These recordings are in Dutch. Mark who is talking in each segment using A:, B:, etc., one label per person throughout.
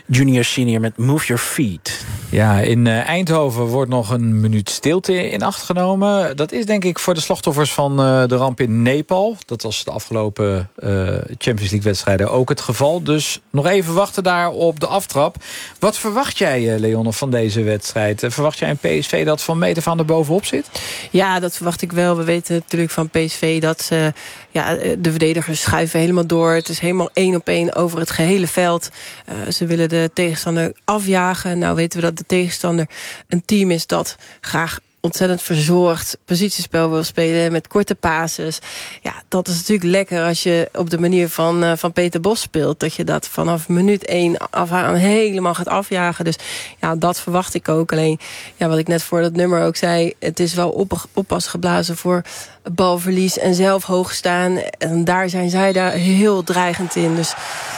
A: Junior Senior met Move Your Feet.
B: Ja, in Eindhoven wordt nog een minuut stilte in acht genomen. Dat is denk ik voor de slachtoffers van de ramp in Nepal. Dat was de afgelopen Champions League wedstrijden ook het geval. Dus nog even wachten daar op de aftrap. Wat verwacht jij, Leonne, van deze wedstrijd? Verwacht jij een PSV dat van meter van er bovenop zit?
C: Ja, dat verwacht ik wel. We weten natuurlijk van PSV dat ze, de verdedigers schuiven helemaal door. Het is helemaal 1-op-1 over het gehele veld. Ze willen de tegenstander afjagen. Nou weten we dat de tegenstander een team is dat graag ontzettend verzorgd positiespel wil spelen met korte passes. Ja, dat is natuurlijk lekker als je op de manier van Peter Bos speelt. Dat je dat vanaf minuut 1 af aan helemaal gaat afjagen. Dus ja, dat verwacht ik ook. Alleen, ja, wat ik net voor dat nummer ook zei, het is wel oppas geblazen voor balverlies en zelf hoog staan. En daar zijn zij daar heel dreigend in. Dus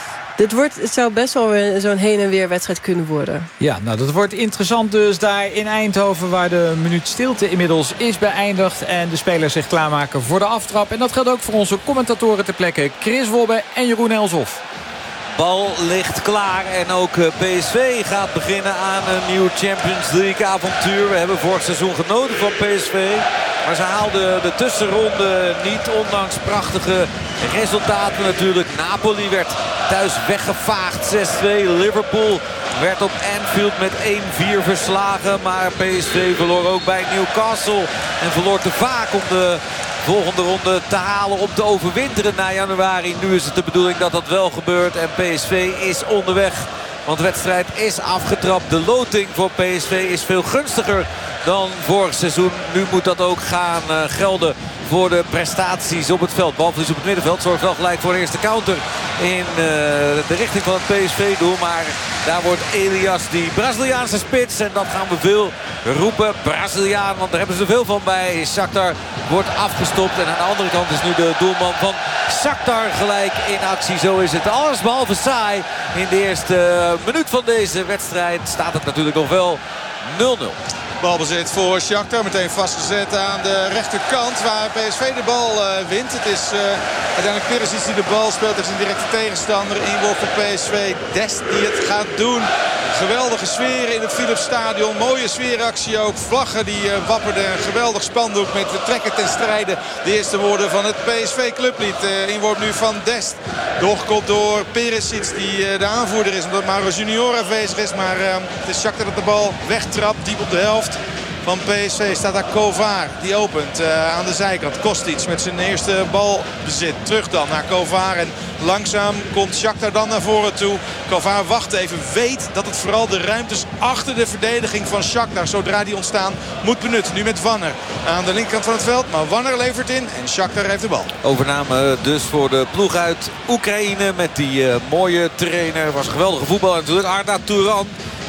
C: het zou best wel zo'n heen en weer wedstrijd kunnen worden.
B: Ja, nou dat wordt interessant dus daar in Eindhoven, waar de minuut stilte inmiddels is beëindigd en de spelers zich klaarmaken voor de aftrap. En dat geldt ook voor onze commentatoren ter plekke, Chris Wobbe en Jeroen Elshoff.
D: Bal ligt klaar en ook PSV gaat beginnen aan een nieuw Champions League avontuur. We hebben vorig seizoen genoten van PSV. Maar ze haalden de tussenronde niet, ondanks prachtige resultaten natuurlijk. Napoli werd thuis weggevaagd, 6-2. Liverpool werd op Anfield met 1-4 verslagen. Maar PSV verloor ook bij Newcastle en verloor te vaak om de volgende ronde te halen, om te overwinteren na januari. Nu is het de bedoeling dat dat wel gebeurt en PSV is onderweg. Want de wedstrijd is afgetrapt. De loting voor PSV is veel gunstiger dan vorig seizoen. Nu moet dat ook gaan gelden voor de prestaties op het veld. Balverlies op het middenveld zorgt wel gelijk voor de eerste counter in de richting van het PSV-doel. Maar daar wordt Elias die Braziliaanse spits. En dat gaan we veel roepen. Braziliaan, want daar hebben ze veel van bij. Shakhtar wordt afgestopt. En aan de andere kant is nu de doelman van Shakhtar gelijk in actie. Zo is het alles behalve saai. In de eerste minuut van deze wedstrijd staat het natuurlijk nog wel 0-0.
E: Balbezit voor Shakhtar. Meteen vastgezet aan de rechterkant waar PSV de bal wint. Het is uiteindelijk Perisic die de bal speelt. Het is een directe tegenstander. Inworp van PSV. Dest die het gaat doen. Geweldige sfeer in het Philipsstadion. Mooie sfeeractie ook. Vlaggen die wapperden. Een geweldig spandoek met de trekken ten strijde. De eerste woorden van het PSV-clublied. Inworp nu van Dest. Doorgekopt door Perisic die de aanvoerder is. Omdat Mauro Junior afwezig is. Maar het is Shakhtar dat de bal wegtrapt. Diep op de helft van PSV staat daar Kovar. Die opent aan de zijkant. Kostic met zijn eerste balbezit. Terug dan naar Kovar. En langzaam komt Shakhtar dan naar voren toe. Kovar wacht even. Weet dat het vooral de ruimtes achter de verdediging van Shakhtar, zodra die ontstaan, moet benutten. Nu met Wanner aan de linkerkant van het veld. Maar Wanner levert in en Shakhtar heeft de bal.
D: Overname dus voor de ploeg uit Oekraïne met die mooie trainer. Was een geweldige voetballer natuurlijk. Arda Turan.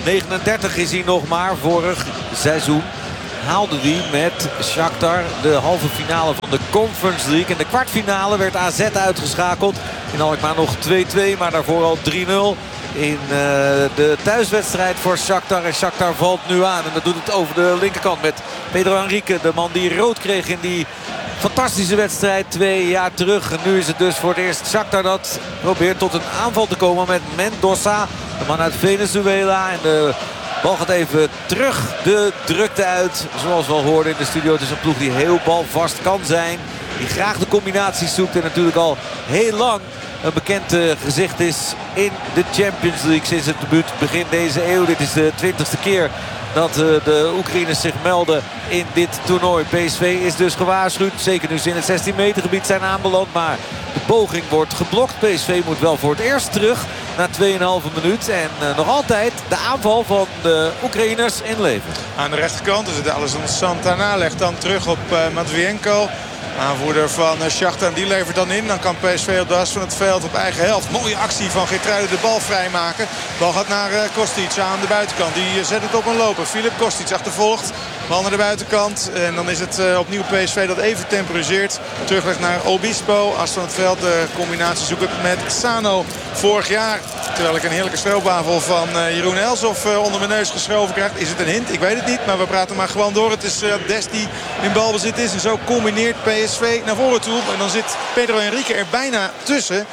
D: 39 is hij nog maar. Vorig seizoen haalde hij met Shakhtar de halve finale van de Conference League. In de kwartfinale werd AZ uitgeschakeld. In Alkmaar nog 2-2, maar daarvoor al 3-0. In de thuiswedstrijd voor Shakhtar. En Shakhtar valt nu aan. En dat doet het over de linkerkant met Pedro Henrique. De man die rood kreeg in die fantastische wedstrijd 2 jaar terug. En nu is het dus voor het eerst Shakhtar dat probeert tot een aanval te komen met Mendoza. De man uit Venezuela. En de bal gaat even terug de drukte uit. Zoals we al hoorden in de studio. Het is een ploeg die heel balvast kan zijn. Die graag de combinaties zoekt. En natuurlijk al heel lang een bekend gezicht is in de Champions League. Sinds het debuut begin deze eeuw. Dit is de 20e keer dat de Oekraïners zich melden in dit toernooi. PSV is dus gewaarschuwd. Zeker nu ze in het 16 meter gebied zijn aanbeland. Maar de poging wordt geblokt. PSV moet wel voor het eerst terug na 2,5 minuut. En nog altijd de aanval van de Oekraïners in leven.
E: Aan de rechterkant is het Alisson Santana. Legt dan terug op Matvienko. Aanvoerder van Shakhtar, die levert dan in. Dan kan PSV op de as van het veld op eigen helft. Mooie actie van Geertruiden de bal vrijmaken. Bal gaat naar Kostic aan de buitenkant. Die zet het op een loper. Filip Kostic achtervolgt. Bal naar de buitenkant. En dan is het opnieuw PSV dat even temporiseert. Teruglegt naar Obispo. As van het veld de combinatie zoeken met Sano. Vorig jaar Terwijl ik een heerlijke stroopwafel van Jeroen Elshoff onder mijn neus geschoven krijg. Is het een hint? Ik weet het niet. Maar we praten maar gewoon door. Het is Dest die in balbezit is. En zo combineert PSV naar voren toe. En dan zit Pedro Henrique er bijna tussen.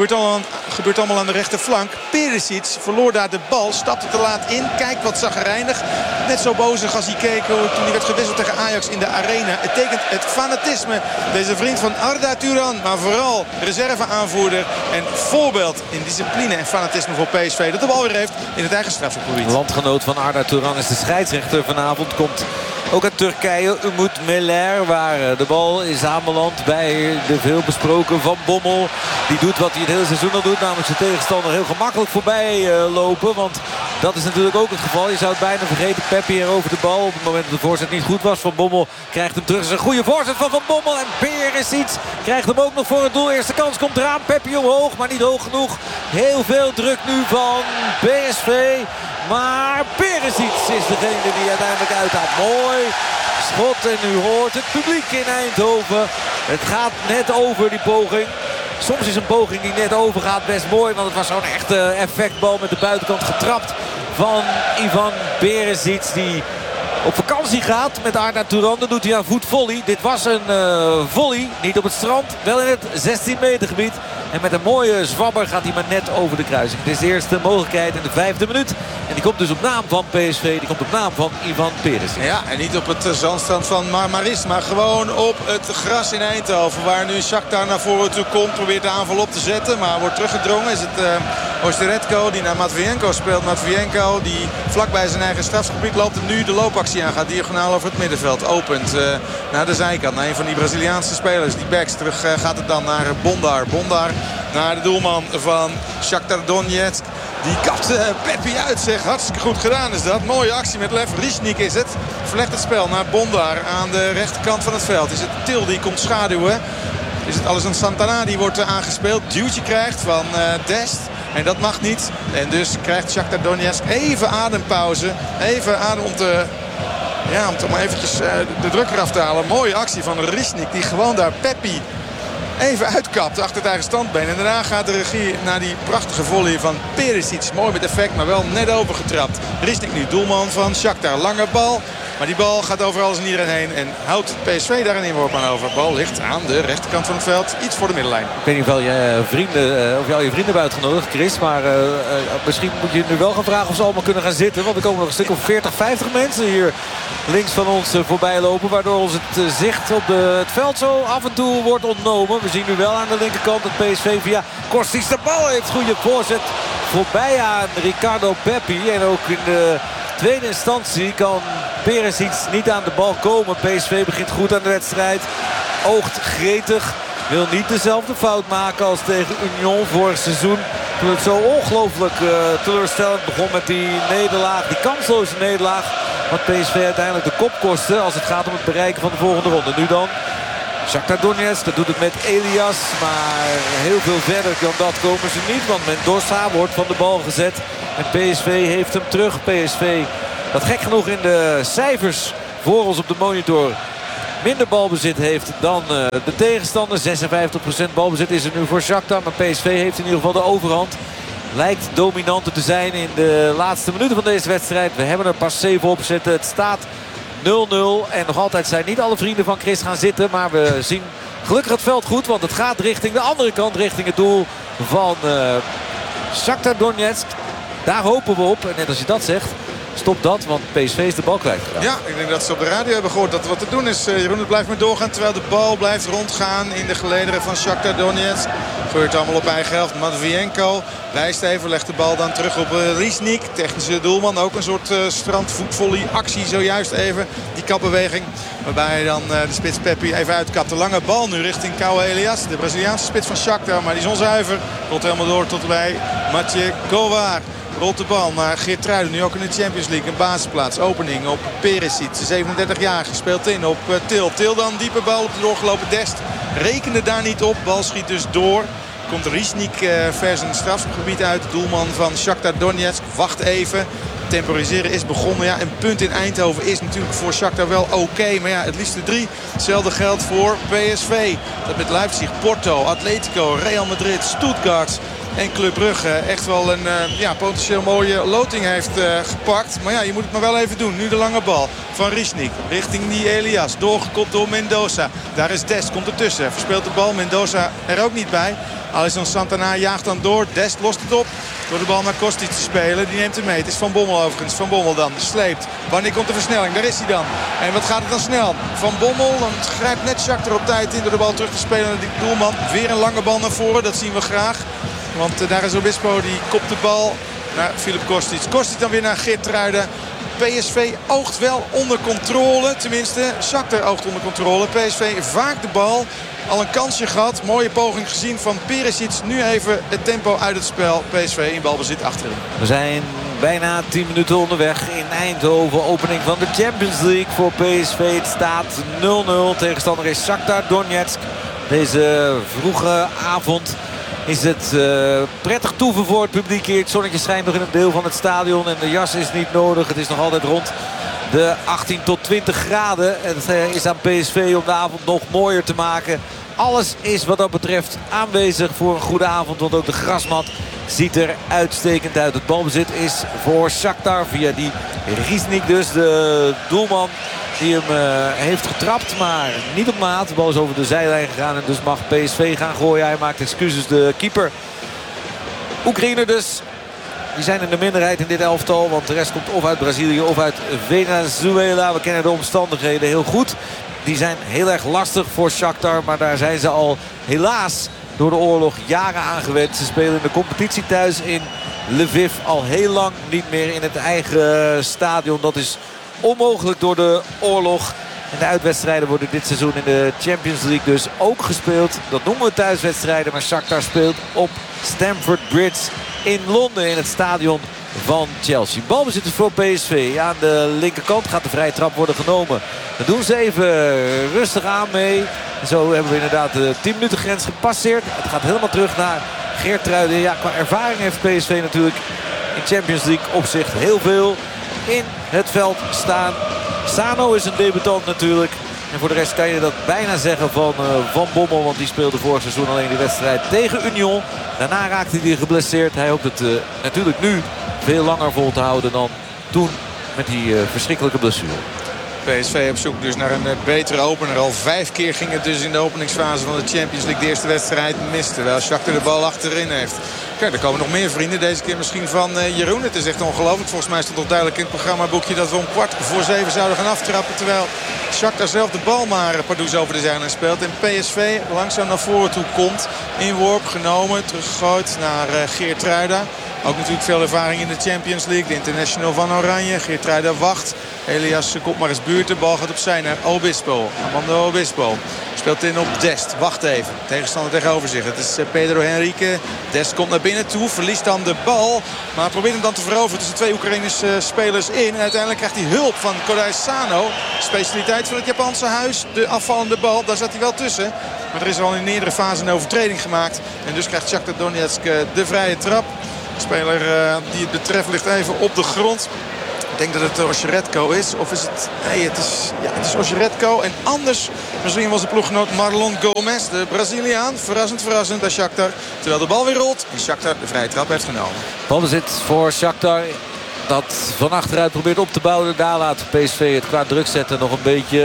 E: Gebeurt allemaal aan de rechterflank. Perisic verloor daar de bal. Stapte te laat in. Kijkt wat zagrijnig. Net zo bozig als hij keek toen hij werd gewisseld tegen Ajax in de arena. Het tekent het fanatisme. Deze vriend van Arda Turan. Maar vooral reserveaanvoerder. En voorbeeld in discipline en fanatisme voor PSV. Dat de bal weer heeft in het eigen strafschopgebied.
D: Landgenoot van Arda Turan is de scheidsrechter vanavond. Komt ook uit Turkije. Umut Meler. Waar de bal is aanbeland bij de veelbesproken Van Bommel. Die doet wat hij het hele seizoen al doet. Namelijk zijn tegenstander heel gemakkelijk voorbij lopen. Want dat is natuurlijk ook het geval. Je zou het bijna vergeten. Peppi er over de bal. Op het moment dat de voorzet niet goed was. Van Bommel krijgt hem terug. Het is een goede voorzet van Bommel. En Perisic krijgt hem ook nog voor het doel. Eerste kans komt eraan. Peppi omhoog. Maar niet hoog genoeg. Heel veel druk nu van PSV. Maar Perisic is degene die uiteindelijk uithaalt. Mooi schot. En u hoort het publiek in Eindhoven. Het gaat net over die poging. Soms is een poging die net overgaat best mooi. Want het was zo'n echte effectbal met de buitenkant getrapt van Ivan Perisic. Die op vakantie gaat met Arda Turan. Dat doet hij aan voetvolley. Dit was een volley. Niet op het strand. Wel in het 16 meter gebied. En met een mooie zwabber gaat hij maar net over de kruising. Het is de eerste mogelijkheid in de 5e minuut. En die komt dus op naam van PSV. Die komt op naam van Ivan Perisic.
E: Ja, en niet op het zandstrand van Marmaris. Maar gewoon op het gras in Eindhoven. Waar nu Shakhtar naar voren toe komt. Probeert de aanval op te zetten. Maar wordt teruggedrongen. Is het Osteretko die naar Matvienko speelt. Matvienko die vlakbij zijn eigen strafgebied loopt. En nu de loopactie aan gaat. Diagonaal over het middenveld. Opent naar de zijkant. Naar een van die Braziliaanse spelers. Die backs. Terug gaat het dan naar Bondar. Bondar naar de doelman van Shakhtar Donetsk. Die kapt Peppi uit, zeg. Hartstikke goed gedaan is dat. Mooie actie met lef. Risnik is het. Verlegt het spel naar Bondar aan de rechterkant van het veld. Is het Til die komt schaduwen. Is het Alisson Santana die wordt aangespeeld. Duwtje krijgt van Dest. En dat mag niet. En dus krijgt Shakhtar Donetsk even adempauze. Even adem om te... Ja, om toch maar eventjes de druk eraf te halen. Mooie actie van Risnik die gewoon daar Peppi even uitkapt achter het eigen standbeen. En daarna gaat de regie naar die prachtige volley van Perisic. Mooi met effect, maar wel net overgetrapt. Risnik nu, doelman van Shakhtar. Lange bal. Maar die bal gaat over alles en iedereen heen. En houdt PSV daar een inworp aan over. De bal ligt aan de rechterkant van het veld. Iets voor de middenlijn.
D: Ik weet niet of je al je vrienden hebt uitgenodigd, Chris. Maar misschien moet je nu wel gaan vragen of ze allemaal kunnen gaan zitten. Want er komen nog een stuk of 40, 50 mensen hier links van ons voorbij lopen. Waardoor ons het zicht op het veld zo af en toe wordt ontnomen. We zien nu wel aan de linkerkant dat PSV via Kostic de bal heeft. Goede voorzet voorbij aan Ricardo Peppi. En ook in de tweede instantie kan Perisic niet aan de bal komen. PSV begint goed aan de wedstrijd. Oogt gretig. Wil niet dezelfde fout maken als tegen Union vorig seizoen. Toen het zo ongelooflijk teleurstellend begon met die nederlaag. Die kansloze nederlaag. Wat PSV uiteindelijk de kop kostte als het gaat om het bereiken van de volgende ronde. Nu dan Shakhtar Donetsk, dat doet het met Elias. Maar heel veel verder dan dat komen ze niet. Want Mendoza wordt van de bal gezet. En PSV heeft hem terug. PSV dat gek genoeg in de cijfers voor ons op de monitor minder balbezit heeft dan de tegenstander. 56% balbezit is er nu voor Shakhtar. Maar PSV heeft in ieder geval de overhand. Lijkt dominanter te zijn in de laatste minuten van deze wedstrijd. We hebben er pas 7 op zitten. Het staat 0-0. En nog altijd zijn niet alle vrienden van Chris gaan zitten. Maar we zien gelukkig het veld goed. Want het gaat richting de andere kant. Richting het doel van Shakhtar Donetsk. Daar hopen we op. En net als je dat zegt, stop dat, want PSV is de bal kwijtgeraakt.
E: Ja, ik denk dat ze op de radio hebben gehoord dat er wat te doen is. Jeroen, het blijft maar doorgaan terwijl de bal blijft rondgaan in de gelederen van Shakhtar Donetsk. Gebeurt allemaal op eigen helft. Matvienko wijst even, legt de bal dan terug op Risnik. Technische doelman, ook een soort strandvoetvolley actie zojuist even. Die kapbeweging waarbij dan de spits Peppi even uitkapt. De lange bal nu richting Kouwe Elias. De Braziliaanse spits van Shakhtar, maar die is onzuiver. Rolt helemaal door tot bij Mathieu Kovar. Rolt de bal naar Geertruiden. Nu ook in de Champions League. Een basisplaats. Opening op Perisic. 37 jaar. Speelt in op Til. Til dan diepe bal op de doorgelopen Dest. Rekende daar niet op. Bal schiet dus door. Komt Risnik vers in het strafgebied uit. De doelman van Shakhtar Donetsk. Wacht even. Temporiseren is begonnen. Ja, een punt in Eindhoven is natuurlijk voor Shakhtar wel oké. Maar ja, het liefste 3. Hetzelfde geldt voor PSV. Dat met Leipzig, Porto, Atletico, Real Madrid, Stuttgart. En Club Brugge echt wel een potentieel mooie loting heeft gepakt. Maar ja, je moet het maar wel even doen. Nu de lange bal van Riesnik richting die Elias. Doorgekopt door Mendoza. Daar is Dest, komt ertussen. Verspeelt de bal, Mendoza er ook niet bij. Alisson Santana jaagt dan door. Dest lost het op door de bal naar Kostic te spelen. Die neemt hem mee. Het is Van Bommel overigens. Van Bommel dan sleept. Wanneer komt de versnelling? Daar is hij dan. En wat gaat het dan snel? Van Bommel dan grijpt net Shakhtar op tijd in door de bal terug te spelen naar die doelman. Weer een lange bal naar voren. Dat zien we graag. Want daar is Obispo, die kopt de bal naar Filip Kostic. Kostic dan weer naar Geertruiden. PSV oogt wel onder controle. Tenminste, Shakhtar oogt onder controle. PSV vaak de bal. Al een kansje gehad. Mooie poging gezien van Perisic. Nu even het tempo uit het spel. PSV in balbezit achterin.
D: We zijn bijna 10 minuten onderweg in Eindhoven. Opening van de Champions League voor PSV. Het staat 0-0. Tegenstander is Shakhtar Donetsk. Deze vroege avond is het prettig toeven voor het publiek hier. Het zonnetje schijnt nog in een deel van het stadion. En de jas is niet nodig. Het is nog altijd rond de 18 tot 20 graden. Het is aan PSV om de avond nog mooier te maken. Alles is wat dat betreft aanwezig voor een goede avond. Want ook de grasmat ziet er uitstekend uit. Het balbezit is voor Shakhtar via die Riesnik dus. De doelman die hem heeft getrapt, maar niet op maat. De bal is over de zijlijn gegaan en dus mag PSV gaan gooien. Hij maakt excuses, de keeper. Oekraïne dus. Die zijn in de minderheid in dit elftal. Want de rest komt of uit Brazilië of uit Venezuela. We kennen de omstandigheden heel goed. Die zijn heel erg lastig voor Shakhtar. Maar daar zijn ze al helaas door de oorlog jaren aan gewend. Ze spelen in de competitie thuis in Lviv al heel lang niet meer in het eigen stadion. Dat is onmogelijk door de oorlog. En de uitwedstrijden worden dit seizoen in de Champions League dus ook gespeeld. Dat noemen we thuiswedstrijden. Maar Shakhtar speelt op Stamford Bridge in Londen in het stadion van Chelsea. Balbezit voor PSV. Aan de linkerkant gaat de vrije trap worden genomen. Dat doen ze even rustig aan mee. En zo hebben we inderdaad de 10 minuten grens gepasseerd. Het gaat helemaal terug naar Geertruiden. Ja, qua ervaring heeft PSV natuurlijk in Champions League opzicht heel veel in het veld staan. Sano is een debutant natuurlijk. En voor de rest kan je dat bijna zeggen van Van Bommel. Want die speelde vorig seizoen alleen die wedstrijd tegen Union. Daarna raakte hij geblesseerd. Hij hoopt het natuurlijk nu veel langer vol te houden dan toen met die verschrikkelijke blessure.
E: PSV op zoek dus naar een betere opener. Al 5 keer ging het dus in de openingsfase van de Champions League. De eerste wedstrijd miste. Terwijl Shakhtar de bal achterin heeft. Kijk, er komen nog meer vrienden. Deze keer misschien van Jeroen. Het is echt ongelooflijk. Volgens mij stond nog duidelijk in het programmaboekje dat we om 6:15 zouden gaan aftrappen. Terwijl Shakhtar zelf de bal maar pardoes over de zijlijn speelt. En PSV langzaam naar voren toe komt. Inworp genomen. Teruggegooid naar Geertruida. Ook natuurlijk veel ervaring in de Champions League. De international van Oranje. Geertruida wacht. Elias komt maar eens buurt. De bal gaat opzij naar Obispo. Armando Obispo speelt in op Dest. Wacht even. Tegenstander tegenover zich. Het is Pedro Henrique. Dest komt naar binnen toe. Verliest dan de bal. Maar probeert hem dan te veroveren tussen 2 Oekraïnse spelers in. En uiteindelijk krijgt hij hulp van Kodai Sano. Specialiteit van het Japanse huis. De afvallende bal. Daar zat hij wel tussen. Maar er is al in een eerdere fase een overtreding gemaakt. En dus krijgt Shakhtar Donetsk de vrije trap. De speler die het betreft ligt even op de grond. Ik denk dat het Osjeretko is. Of is het... Nee, het is Osjeretko. En anders misschien was de ploeggenoot Marlon Gomez, de Braziliaan. Verrassend bij Shakhtar. Terwijl de bal weer rolt en Shakhtar de vrije trap heeft genomen.
D: Balbezit voor Shakhtar. Dat van achteruit probeert op te bouwen. Daar laat PSV het qua druk zetten nog een beetje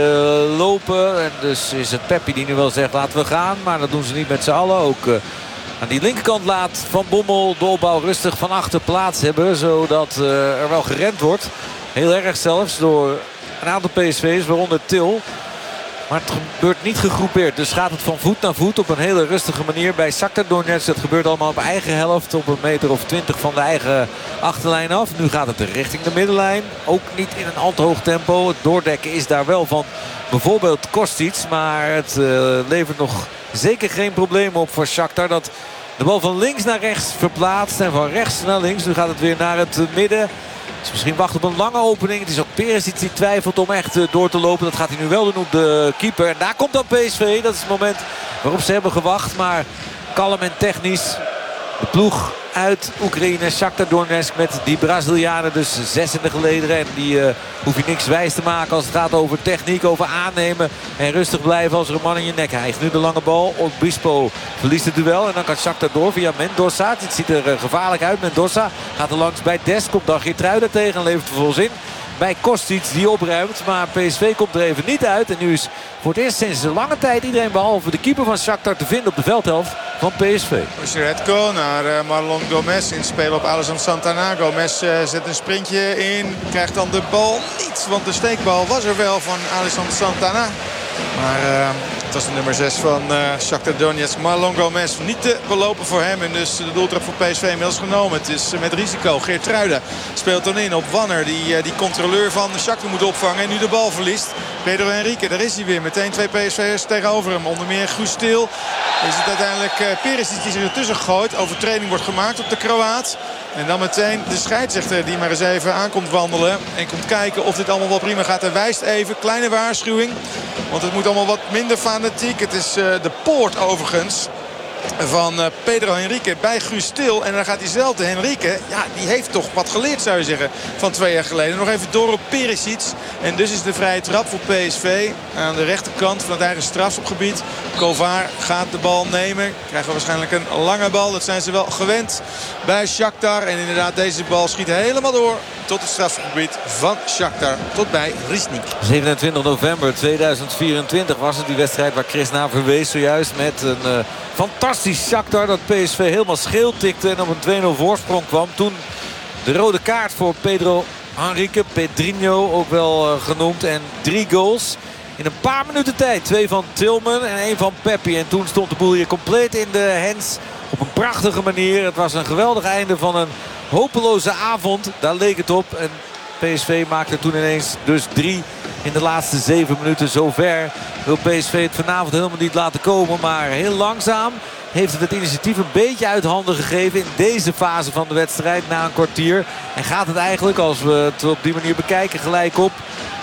D: lopen. En dus is het Peppi die nu wel zegt laten we gaan. Maar dat doen ze niet met z'n allen. Ook aan die linkerkant laat Van Bommel de opbouw rustig van achter plaats hebben. Zodat er wel gerend wordt. Heel erg zelfs door een aantal PSV's, waaronder Til. Maar het gebeurt niet gegroepeerd. Dus gaat het van voet naar voet op een hele rustige manier bij Shakhtar Donetsk. Dat gebeurt allemaal op eigen helft. Op 1,20 meter van de eigen achterlijn af. Nu gaat het richting de middenlijn. Ook niet in een al te hoog tempo. Het doordekken is daar wel van bijvoorbeeld Kostic. Maar het levert nog zeker geen probleem op voor Shakhtar. Dat de bal van links naar rechts verplaatst. En van rechts naar links. Nu gaat het weer naar het midden. Dus misschien wacht op een lange opening. Het is ook Perisic die twijfelt om echt door te lopen. Dat gaat hij nu wel doen op de keeper. En daar komt dan PSV. Dat is het moment waarop ze hebben gewacht. Maar kalm en technisch De ploeg uit Oekraïne, Shakhtar Donetsk, met die Brazilianen dus 6 in de gelederen. En die hoef je niks wijs te maken als het gaat over techniek, over aannemen. En rustig blijven als er een man in je nek hijgt. Nu de lange bal. Obispo verliest het duel. En dan kan Shakhtar door via Mendoza. Het ziet er gevaarlijk uit. Mendoza gaat er langs bij Dest. Komt dan Geertruida tegen en levert vervolgens in bij Kostic die opruimt. Maar PSV komt er even niet uit. En nu is voor het eerst sinds een lange tijd iedereen behalve de keeper van Shakhtar te vinden op de veldhelft van PSV.
E: Osieretko naar Marlon Gomez. Inspelen op Alisson Santana. Gomez zet een sprintje in. Krijgt dan de bal niet. Want de steekbal was er wel van Alisson Santana. Maar het was de nummer 6 van Shakhtar Donetsk. Marlon Gomez niet te belopen voor hem. En dus de doeltrap voor PSV inmiddels genomen. Het is met risico. Geertruida speelt dan in op Wanner. Die controleur van Shakhtar moet opvangen. En nu de bal verliest. Pedro Henrique, daar is hij weer. Meteen 2 PSV'ers tegenover hem. Onder meer Guus Til. Is het uiteindelijk Perisic die zich ertussen gooit. Overtreding wordt gemaakt op de Kroaat. En dan meteen de scheidsrechter die maar eens even aankomt wandelen. En komt kijken of dit allemaal wel prima gaat. Hij wijst even, kleine waarschuwing. Want het moet allemaal wat minder fanatiek. Het is de poort overigens van Pedro Henrique bij Guus Til. En dan gaat diezelfde Henrique, ja, die heeft toch wat geleerd zou je zeggen van 2 jaar geleden. Nog even door op Perisic. En dus is de vrije trap voor PSV aan de rechterkant van het eigen strafschopgebied. Kovar gaat de bal nemen. Krijgen we waarschijnlijk een lange bal. Dat zijn ze wel gewend bij Shakhtar. En inderdaad, deze bal schiet helemaal door tot het strafschopgebied van Shakhtar. Tot bij Risnik.
D: 27 november 2024 was het die wedstrijd waar Chris naar verwees zojuist. Met een fantastisch Shakhtar dat PSV helemaal scheel tikte en op een 2-0 voorsprong kwam. Toen de rode kaart voor Pedro Henrique, Pedrinho ook wel genoemd. En 3 goals in een paar minuten tijd. 2 van Tillman en 1 van Peppi. En toen stond de boel hier compleet in de hands op een prachtige manier. Het was een geweldig einde van een hopeloze avond. Daar leek het op. En PSV maakte toen ineens dus 3 in de laatste 7 minuten. Zover wil PSV het vanavond helemaal niet laten komen. Maar heel langzaam heeft het initiatief een beetje uit handen gegeven in deze fase van de wedstrijd na een kwartier. En gaat het eigenlijk, als we het op die manier bekijken, gelijk op.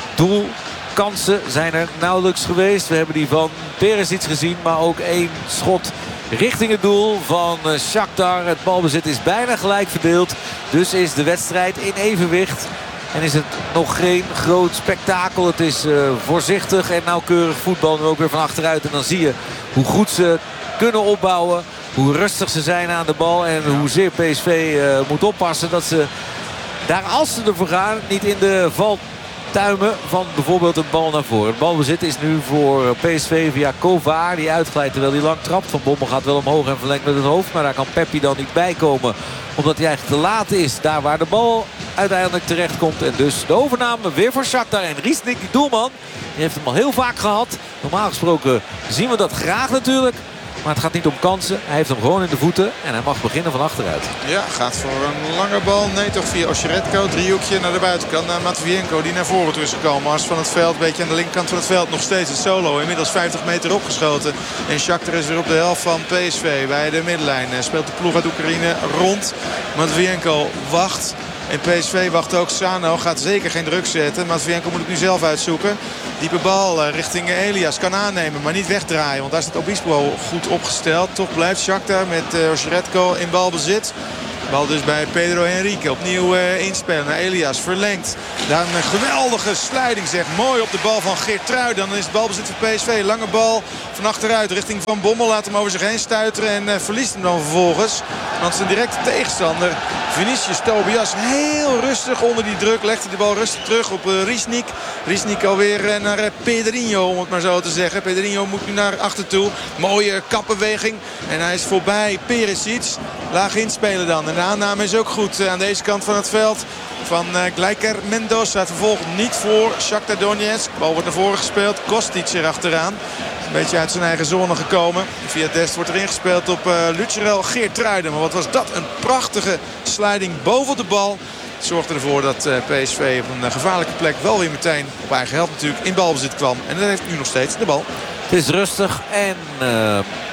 D: Doelkansen zijn er nauwelijks geweest. We hebben die van Perisic gezien, maar ook 1 schot richting het doel van Shakhtar. Het balbezit is bijna gelijk verdeeld. Dus is de wedstrijd in evenwicht. En is het nog geen groot spektakel. Het is voorzichtig en nauwkeurig voetbal. Nu ook weer van achteruit. En dan zie je hoe goed ze kunnen opbouwen. Hoe rustig ze zijn aan de bal. En hoezeer PSV moet oppassen dat ze daar, als ze ervoor gaan, niet in de val tuimen van bijvoorbeeld een bal naar voren. Het balbezit is nu voor PSV via Kovar. Die uitglijdt terwijl hij lang trapt. Van Bommel gaat wel omhoog en verlengt met het hoofd. Maar daar kan Peppi dan niet bij komen. Omdat hij eigenlijk te laat is. Daar waar de bal uiteindelijk terecht komt. En dus de overname weer voor Shakhtar. En Risnik, die doelman, die heeft hem al heel vaak gehad. Normaal gesproken zien we dat graag natuurlijk. Maar het gaat niet om kansen. Hij heeft hem gewoon in de voeten. En hij mag beginnen van achteruit.
E: Ja, gaat voor een lange bal. Nee, toch via Osieretko. Driehoekje naar de buitenkant. Naar Matvienko die naar voren toe is gekomen. As van het veld. Een beetje aan de linkerkant van het veld. Nog steeds een solo. Inmiddels 50 meter opgeschoten. En Shakhtar is weer op de helft van PSV. Bij de middenlijn speelt de ploeg uit Oekraïne rond. Matvienko wacht. En PSV wacht ook. Sano gaat zeker geen druk zetten. Matvienko moet het nu zelf uitzoeken. Diepe bal richting Elias. Kan aannemen, maar niet wegdraaien. Want daar staat Obispo goed opgesteld. Toch blijft Shakhtar met Osieretko in balbezit. Bal dus bij Pedro Henrique. Opnieuw inspelen naar Elias. Verlengt. Daar een geweldige sliding, zeg. Mooi op de bal van Geertruida. Dan is het balbezit voor PSV. Lange bal van achteruit richting Van Bommel. Laat hem over zich heen stuiteren en verliest hem dan vervolgens. Want zijn directe tegenstander, Vinicius Tobias, heel rustig onder die druk. Legt hij de bal rustig terug op Risnik. Risnik alweer naar Pedrinho, om het maar zo te zeggen. Pedrinho moet nu naar achter toe. Mooie kapbeweging. En hij is voorbij Perisic. Laag inspelen dan. En de aanname is ook goed aan deze kant van het veld. Van Gleiker Mendoza. Vervolgens niet voor Shakhtar Donetsk. De bal wordt naar voren gespeeld. Kostic erachteraan. Een beetje uit zijn eigen zone gekomen. Via Dest wordt er ingespeeld op Lucharel Geertruida. Maar wat was dat? Een prachtige sliding boven de bal. Het zorgde ervoor dat PSV op een gevaarlijke plek wel weer meteen op eigen helft natuurlijk in balbezit kwam. En dat heeft nu nog steeds de bal.
D: Het is rustig en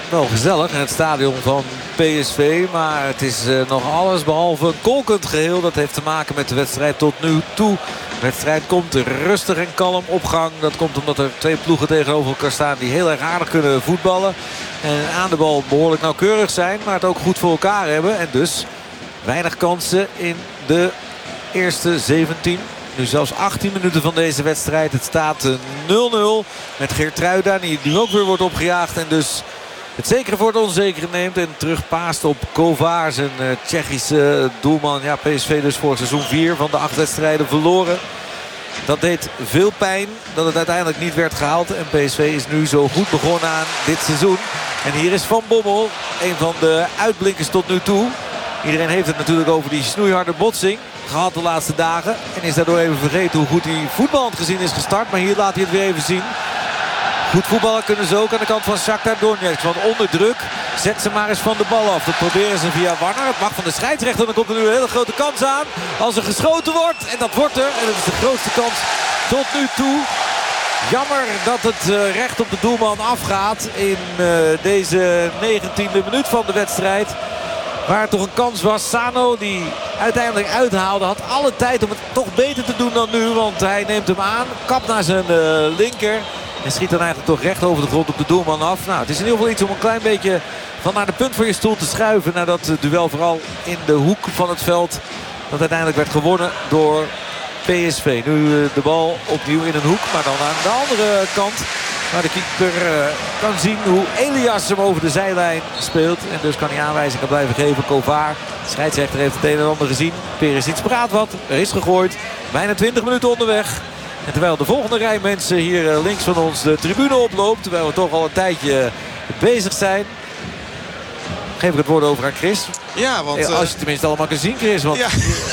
D: wel gezellig in het stadion van PSV. Maar het is nog alles behalve een kolkend geheel. Dat heeft te maken met de wedstrijd tot nu toe. De wedstrijd komt rustig en kalm op gang. Dat komt omdat er twee ploegen tegenover elkaar staan die heel erg aardig kunnen voetballen. En aan de bal behoorlijk nauwkeurig zijn. Maar het ook goed voor elkaar hebben. En dus weinig kansen in de eerste 17. Nu zelfs 18 minuten van deze wedstrijd. Het staat 0-0 met Geertruida die nu ook weer wordt opgejaagd. En dus het zekere voor het onzekere neemt. En terugpaast op Kovar, zijn Tsjechische doelman. Ja, PSV dus voor seizoen 4 van de 8 wedstrijden verloren. Dat deed veel pijn dat het uiteindelijk niet werd gehaald. En PSV is nu zo goed begonnen aan dit seizoen. En hier is Van Bommel, een van de uitblinkers tot nu toe. Iedereen heeft het natuurlijk over die snoeiharde botsing gehad de laatste dagen. En is daardoor even vergeten hoe goed hij voetballend gezien is gestart. Maar hier laat hij het weer even zien. Goed voetballen kunnen ze ook aan de kant van Shakhtar Donetsk. Want onder druk zet ze maar eens van de bal af. Dat proberen ze via Warner. Het mag van de scheidsrechter. Dan komt er nu een hele grote kans aan. Als er geschoten wordt. En dat wordt er. En dat is de grootste kans tot nu toe. Jammer dat het recht op de doelman afgaat in deze 19e minuut van de wedstrijd. Waar toch een kans was. Sano die uiteindelijk uithaalde. Had alle tijd om het toch beter te doen dan nu. Want hij neemt hem aan. Kapt naar zijn linker. En schiet dan eigenlijk toch recht over de grond op de doelman af. Nou, het is in ieder geval iets om een klein beetje van naar de punt van je stoel te schuiven. Naar dat duel vooral in de hoek van het veld. Dat uiteindelijk werd gewonnen door PSV. Nu de bal opnieuw in een hoek. Maar dan aan de andere kant. Waar de keeper kan zien hoe Elias hem over de zijlijn speelt. En dus kan hij aanwijzingen blijven geven. Kovar, de scheidsrechter, heeft het een en ander gezien. Perisic praat wat. Er is gegooid. Bijna 20 minuten onderweg. En terwijl de volgende rij mensen hier links van ons de tribune oploopt. Terwijl we toch al een tijdje bezig zijn. Geef ik het woord over aan Chris.
E: Ja, want...
D: als je het tenminste allemaal kan zien, Chris. Want
E: ja.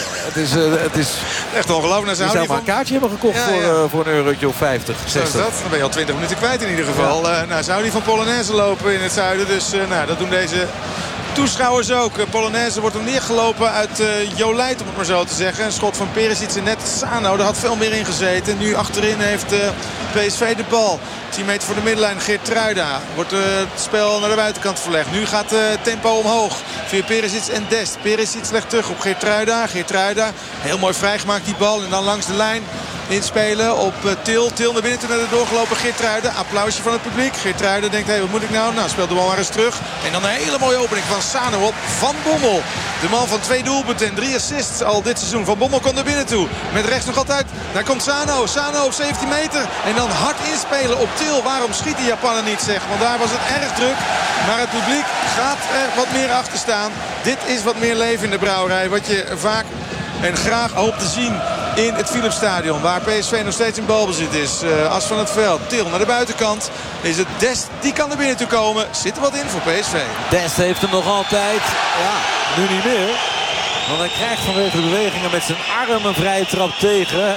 D: het is
E: echt ongelooflijk.
D: Je zou maar een kaartje hebben gekocht voor een eurotje of 50, 60.
E: Zo is dat. Dan ben je al 20 minuten kwijt in ieder geval. Ja. Zou die van Polonaise lopen in het zuiden. Dus dat doen deze toeschouwers ook. Polonaise wordt er neergelopen uit Jolijt, om het maar zo te zeggen. Een schot van Perisic en net Sano. Daar had veel meer in gezeten. Nu achterin heeft PSV de bal. 10 meter voor de middenlijn. Geertruida wordt het spel naar de buitenkant verlegd. Nu gaat het tempo omhoog. Via Perisic en Dest. Perisic legt terug op Geertruida. Geertruida heel mooi vrijgemaakt die bal. En dan langs de lijn inspelen op Til. Til naar binnen toe naar de doorgelopen Geertruida. Applausje van het publiek. Geertruida denkt, hé, wat moet ik nou? Nou, speelt de bal maar eens terug. En dan een hele mooie opening van Sano op Van Bommel. De man van 2 doelpunten en 3 assists al dit seizoen. Van Bommel komt er binnen toe. Met rechts nog altijd. Daar komt Sano. Sano op 17 meter. En dan hard inspelen op Til. Waarom schiet die Japaner niet, zeg? Want daar was het erg druk. Maar het publiek gaat er wat meer achter staan. Dit is wat meer leven in de brouwerij. Wat je vaak en graag hoopt te zien in het Philipsstadion. Waar PSV nog steeds in balbezit is. As van het veld. Til naar de buitenkant. Is het Dest. Die kan er binnen toe komen. Zit er wat in voor PSV.
D: Dest heeft hem nog altijd. Ja, nu niet meer. Want hij krijgt vanwege de bewegingen met zijn arm een vrije trap tegen.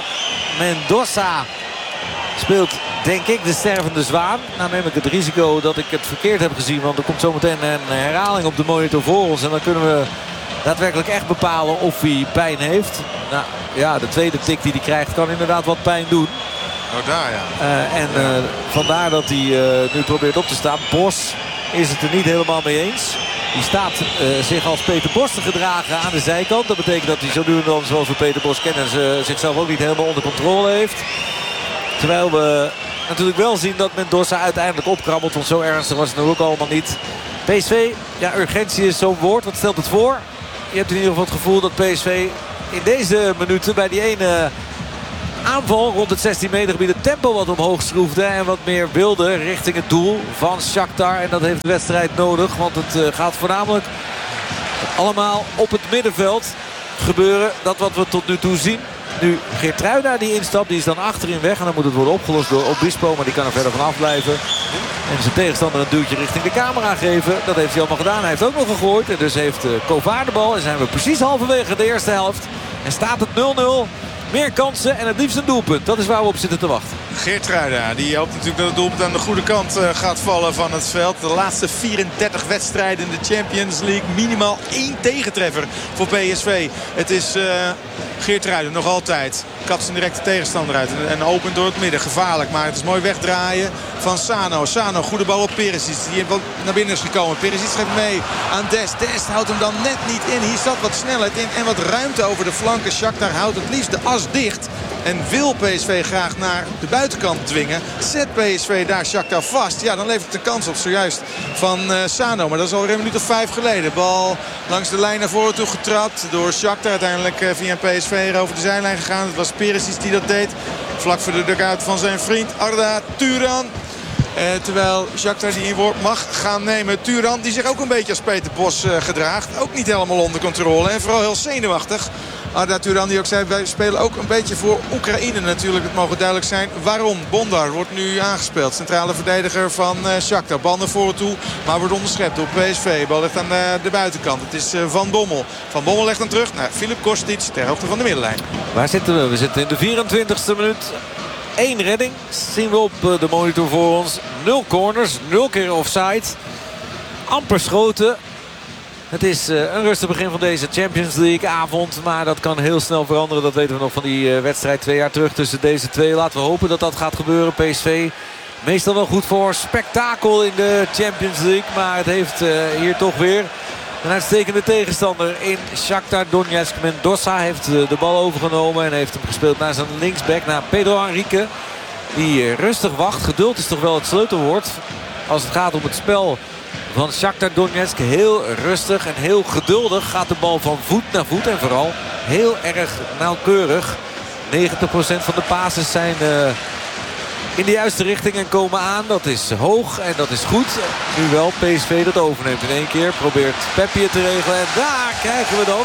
D: Mendoza speelt, denk ik, de stervende zwaan. Nou neem ik het risico dat ik het verkeerd heb gezien. Want er komt zometeen een herhaling op de monitor voor ons. En dan kunnen we daadwerkelijk echt bepalen of hij pijn heeft. Nou ja, de tweede tik die hij krijgt kan inderdaad wat pijn doen.
E: Oh, daar ja.
D: Vandaar dat hij nu probeert op te staan. Bos is het er niet helemaal mee eens. Die staat zich als Peter Bos te gedragen aan de zijkant. Dat betekent dat hij zo nu en dan, zoals we Peter Bos kennen, zichzelf ook niet helemaal onder controle heeft. Terwijl we natuurlijk wel zien dat Mendoza uiteindelijk opkrabbelt. Want zo ernstig was het nu ook allemaal niet. PSV, ja, urgentie is zo'n woord. Wat stelt het voor? Je hebt in ieder geval het gevoel dat PSV in deze minuten bij die ene aanval rond het 16 meter gebied het tempo wat omhoog schroefde. En wat meer wilde richting het doel van Shakhtar. En dat heeft de wedstrijd nodig. Want het gaat voornamelijk allemaal op het middenveld gebeuren. Dat wat we tot nu toe zien. Nu Geertruida die instapt, die is dan achterin weg. En dan moet het worden opgelost door Obispo. Maar die kan er verder vanaf blijven. En zijn tegenstander een duwtje richting de camera geven. Dat heeft hij allemaal gedaan. Hij heeft ook nog gegooid. En dus heeft Kovar de bal. En zijn we precies halverwege de eerste helft. En staat het 0-0. Meer kansen en het liefst een doelpunt. Dat is waar we op zitten te wachten.
E: Geertruida, die hoopt natuurlijk dat het doelpunt aan de goede kant gaat vallen van het veld. De laatste 34 wedstrijden in de Champions League. Minimaal 1 tegentreffer voor PSV. Het is Geertruida nog altijd. Kapt zijn directe tegenstander uit en opent door het midden. Gevaarlijk, maar het is mooi wegdraaien van Sano. Sano, goede bal op Perisic, die naar binnen is gekomen. Perisic geeft mee aan Dest. Dest houdt hem dan net niet in. Hier zat wat snelheid in en wat ruimte over de flanken. Shakhtar houdt het liefst de as dicht. En wil PSV graag naar de buitenkant dwingen. Zet PSV daar Shakhtar vast. Ja, dan levert het een kans op zojuist van Sano. Maar dat is alweer een minuut of 5 geleden. Bal langs de lijn naar voren toe getrapt door Shakhtar. Uiteindelijk via een PSV over de zijlijn gegaan. Het was Perisic die dat deed. Vlak voor de dugout van zijn vriend Arda Turan. Terwijl Shakhtar die inworp mag gaan nemen. Turan die zich ook een beetje als Peter Bos gedraagt. Ook niet helemaal onder controle. En vooral heel zenuwachtig. Arda Turan die ook zei, wij spelen ook een beetje voor Oekraïne natuurlijk. Het mogen duidelijk zijn waarom. Bondar wordt nu aangespeeld. Centrale verdediger van Shakhtar. Bal naar voren toe, maar wordt onderschept door PSV. Bal ligt aan de buitenkant. Het is Van Bommel. Van Bommel legt hem terug naar Filip Kostic ter hoogte van de middenlijn.
D: Waar zitten we? We zitten in de 24e minuut. 1 redding zien we op de monitor voor ons. 0 corners, 0 keer offside. Amper schoten. Het is een rustig begin van deze Champions League avond. Maar dat kan heel snel veranderen. Dat weten we nog van die wedstrijd 2 jaar terug tussen deze twee. Laten we hopen dat dat gaat gebeuren. PSV meestal wel goed voor spektakel in de Champions League. Maar het heeft hier toch weer een uitstekende tegenstander in Shakhtar Donetsk. Mendoza heeft de bal overgenomen en heeft hem gespeeld naar zijn linksback. Naar Pedro Henrique. Die rustig wacht. Geduld is toch wel het sleutelwoord. Als het gaat om het spel van Shakhtar Donetsk. Heel rustig en heel geduldig gaat de bal van voet naar voet. En vooral heel erg nauwkeurig. 90% van de passes zijn in de juiste richting en komen aan. Dat is hoog en dat is goed. Nu wel PSV dat overneemt in 1 keer. Probeert Peppi het te regelen. En daar krijgen we dan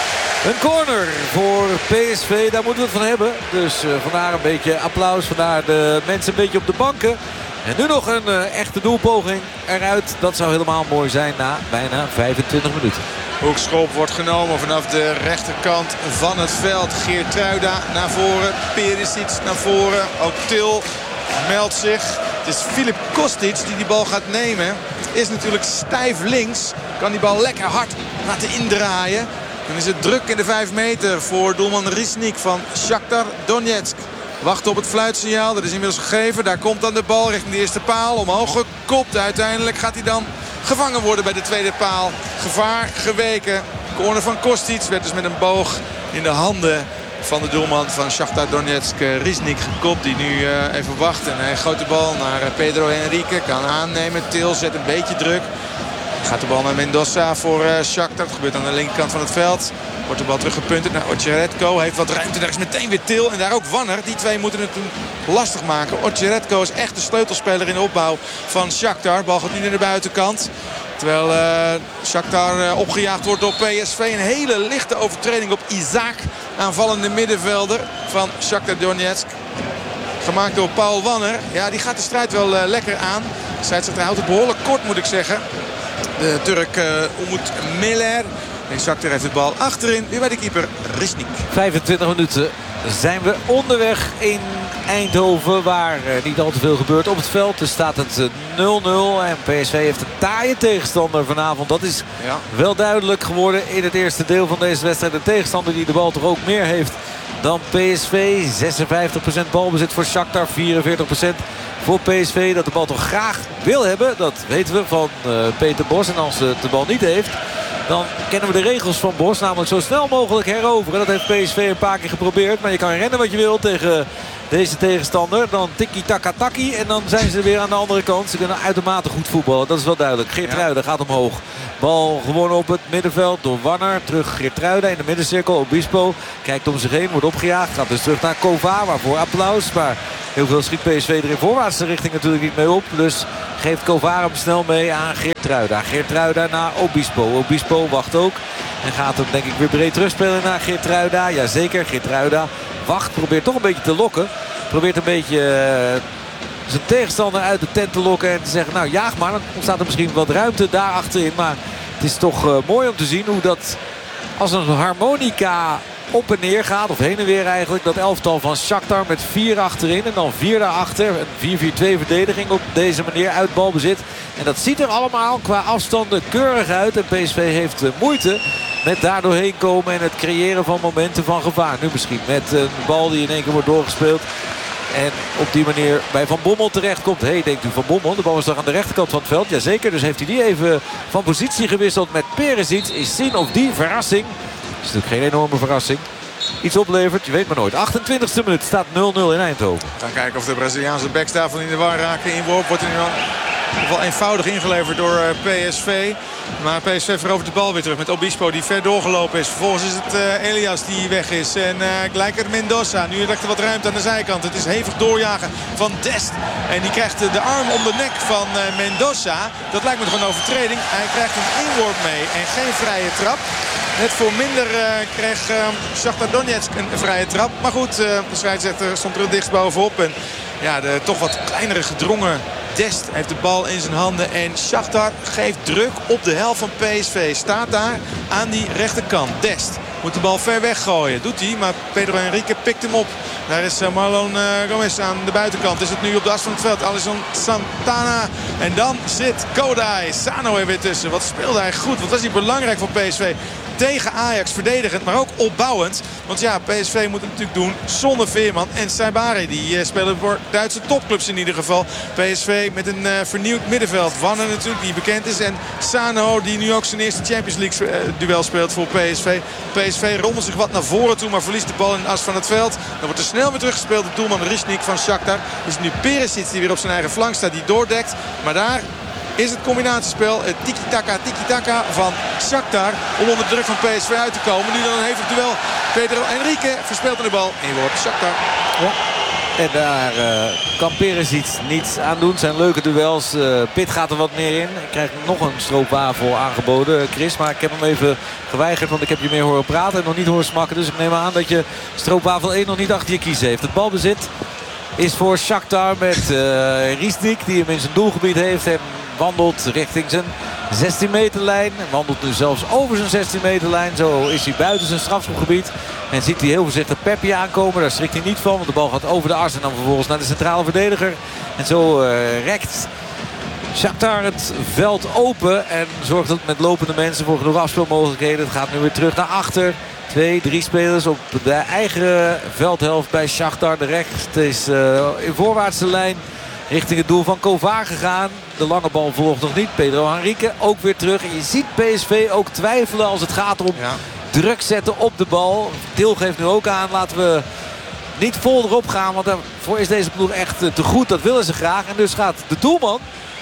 D: een corner voor PSV. Daar moeten we het van hebben. Dus vandaar een beetje applaus. Vandaar de mensen een beetje op de banken. En nu nog een echte doelpoging eruit. Dat zou helemaal mooi zijn na bijna 25 minuten.
E: Hoekschop wordt genomen vanaf de rechterkant van het veld. Geertruida naar voren. Perisic naar voren. Ook Til meldt zich. Het is Filip Kostic die bal gaat nemen. Is natuurlijk stijf links. Kan die bal lekker hard laten indraaien. Dan is het druk in de 5 meter voor doelman Risnik van Shakhtar Donetsk. Wacht op het fluitsignaal. Dat is inmiddels gegeven. Daar komt dan de bal richting de eerste paal. Omhoog gekopt. Uiteindelijk gaat hij dan gevangen worden bij de tweede paal. Gevaar geweken. Corner van Kostic werd dus met een boog in de handen van de doelman van Shakhtar Donetsk, Risnik, gekopt. Die nu even wacht. En hij gooit de bal naar Pedro Henrique. Kan aannemen. Til zet een beetje druk. Gaat de bal naar Mendoza voor Shakhtar. Dat gebeurt aan de linkerkant van het veld. Wordt de bal teruggepunterd naar Ocheretko. Heeft wat ruimte. Daar is meteen weer Til. En daar ook Wanner. Die twee moeten het lastig maken. Ocheretko is echt de sleutelspeler in de opbouw van Shakhtar. Bal gaat nu naar de buitenkant. Terwijl Shakhtar opgejaagd wordt door PSV. Een hele lichte overtreding op Isaac. Aanvallende middenvelder van Shakhtar Donetsk. Gemaakt door Paul Wanner. Ja, die gaat de strijd wel lekker aan. De scheidsrechter houdt het behoorlijk kort, moet ik zeggen. De Turk Umut Meler. En Shakhtar heeft de bal achterin. Weer bij de keeper Risnik.
D: 25 minuten zijn we onderweg in Eindhoven. Waar niet al te veel gebeurt op het veld. Dus staat het 0-0. En PSV heeft een taaie tegenstander vanavond. Dat is wel duidelijk geworden in het eerste deel van deze wedstrijd. Een tegenstander die de bal toch ook meer heeft dan PSV. 56% balbezit voor Shakhtar. 44% voor PSV. Dat de bal toch graag wil hebben. Dat weten we van Peter Bos. En als het de bal niet heeft, dan kennen we de regels van Bos. Namelijk zo snel mogelijk heroveren. Dat heeft PSV een paar keer geprobeerd. Maar je kan rennen wat je wil tegen deze tegenstander. Dan tiki-taka-taki. En dan zijn ze weer aan de andere kant. Ze kunnen uitermate goed voetballen. Dat is wel duidelijk. Geertruida gaat omhoog. Bal gewonnen op het middenveld door Wanner. Terug Geertruida in de middencirkel. Obispo kijkt om zich heen. Wordt opgejaagd. Gaat dus terug naar Kova. Waarvoor applaus. Maar heel veel schiet PSV er in voorwaartse richting natuurlijk niet mee op. Dus geeft Kova hem snel mee aan Geertruida. Geertruida naar Obispo. Obispo wacht ook. En gaat hem denk ik weer breed terugspelen naar Geertruida. Jazeker, Geertruida wacht. Probeert toch een beetje te lokken. Probeert een beetje zijn tegenstander uit de tent te lokken. En te zeggen, nou jaag maar. Dan ontstaat er misschien wat ruimte daar achterin. Maar het is toch mooi om te zien hoe dat als een harmonica op en neer gaat. Of heen en weer eigenlijk. Dat elftal van Shakhtar met 4 achterin. En dan 4 daarachter. Een 4-4-2 verdediging op deze manier uit balbezit. En dat ziet er allemaal qua afstanden keurig uit. En PSV heeft moeite met daardoor heen komen. En het creëren van momenten van gevaar. Nu misschien met een bal die in één keer wordt doorgespeeld. En op die manier bij Van Bommel terechtkomt. Hé, denkt u Van Bommel? De bal is toch aan de rechterkant van het veld? Jazeker, dus heeft hij die even van positie gewisseld met Perisic. Is zien of die verrassing, dat is natuurlijk geen enorme verrassing, iets oplevert. Je weet maar nooit. 28e minuut, staat 0-0 in Eindhoven.
E: We gaan kijken of de Braziliaanse backs daarvan in de war raken. Inworp wordt in ieder geval eenvoudig ingeleverd door PSV. Maar PSV verovert de bal weer terug met Obispo die ver doorgelopen is. Vervolgens is het Elias die weg is. En gelijk er Mendoza. Nu ligt er wat ruimte aan de zijkant. Het is hevig doorjagen van Dest. En die krijgt de arm om de nek van Mendoza. Dat lijkt me toch een overtreding. Hij krijgt een inworp mee en geen vrije trap. Net voor minder kreeg Shakhtar Donetsk een vrije trap. Maar goed, de scheidsrechter stond er het dichtst bovenop. En ja, de toch wat kleinere gedrongen Dest heeft de bal in zijn handen. En Shakhtar geeft druk op de helft van PSV. Staat daar aan die rechterkant. Dest moet de bal ver weggooien. Doet hij, maar Pedro Henrique pikt hem op. Daar is Marlon Gomez aan de buitenkant. Is het nu op de as van het veld. Alisson Santana. En dan zit Kodai. Sano er weer tussen. Wat speelde hij goed. Wat was hij belangrijk voor PSV. Tegen Ajax verdedigend, maar ook opbouwend. Want ja, PSV moet het natuurlijk doen zonder Veerman en Saibari. Die spelen voor Duitse topclubs in ieder geval. PSV met een vernieuwd middenveld. Wanne natuurlijk, die bekend is. En Sano, die nu ook zijn eerste Champions League duel speelt voor PSV. PSV rommelt zich wat naar voren toe, maar verliest de bal in de as van het veld. Dan wordt er snel weer teruggespeeld. De doelman Risnik van Shakhtar. Is het nu Perisic die weer op zijn eigen flank staat, die doordekt. Maar daar is het combinatiespel, het tiki-taka van Shakhtar, om onder de druk van PSV uit te komen. Nu dan een hevig duel. Pedro Henrique verspeelt de bal. En wordt Shakhtar.
D: Ja. En daar kan Perisic niets aan doen. Zijn leuke duels. Pitt gaat er wat meer in. Ik krijg nog een stroopwafel aangeboden, Chris. Maar ik heb hem even geweigerd, want ik heb je meer horen praten en nog niet horen smakken. Dus ik neem aan dat je stroopwafel 1 nog niet achter je kiezen heeft. Het balbezit is voor Shakhtar met Risnik, die hem in zijn doelgebied heeft. En wandelt richting zijn 16 meterlijn. En wandelt nu zelfs over zijn 16 meterlijn. Zo is hij buiten zijn strafschopgebied. En ziet hij heel voorzichtig Peppi aankomen. Daar schrikt hij niet van, want de bal gaat over de as. En dan vervolgens naar de centrale verdediger. En zo rekt Shakhtar het veld open. En zorgt dat met lopende mensen voor genoeg afspeelmogelijkheden. Het gaat nu weer terug naar achter. 2, 3 spelers op de eigen veldhelft bij Shakhtar. De rechts is in voorwaartse lijn richting het doel van Kovar gegaan. De lange bal volgt nog niet. Pedro Henrique ook weer terug. En je ziet PSV ook twijfelen als het gaat om druk zetten op de bal. Til geeft nu ook aan. Laten we niet vol erop gaan. Want daarvoor is deze ploeg echt te goed. Dat willen ze graag. En dus gaat de doelman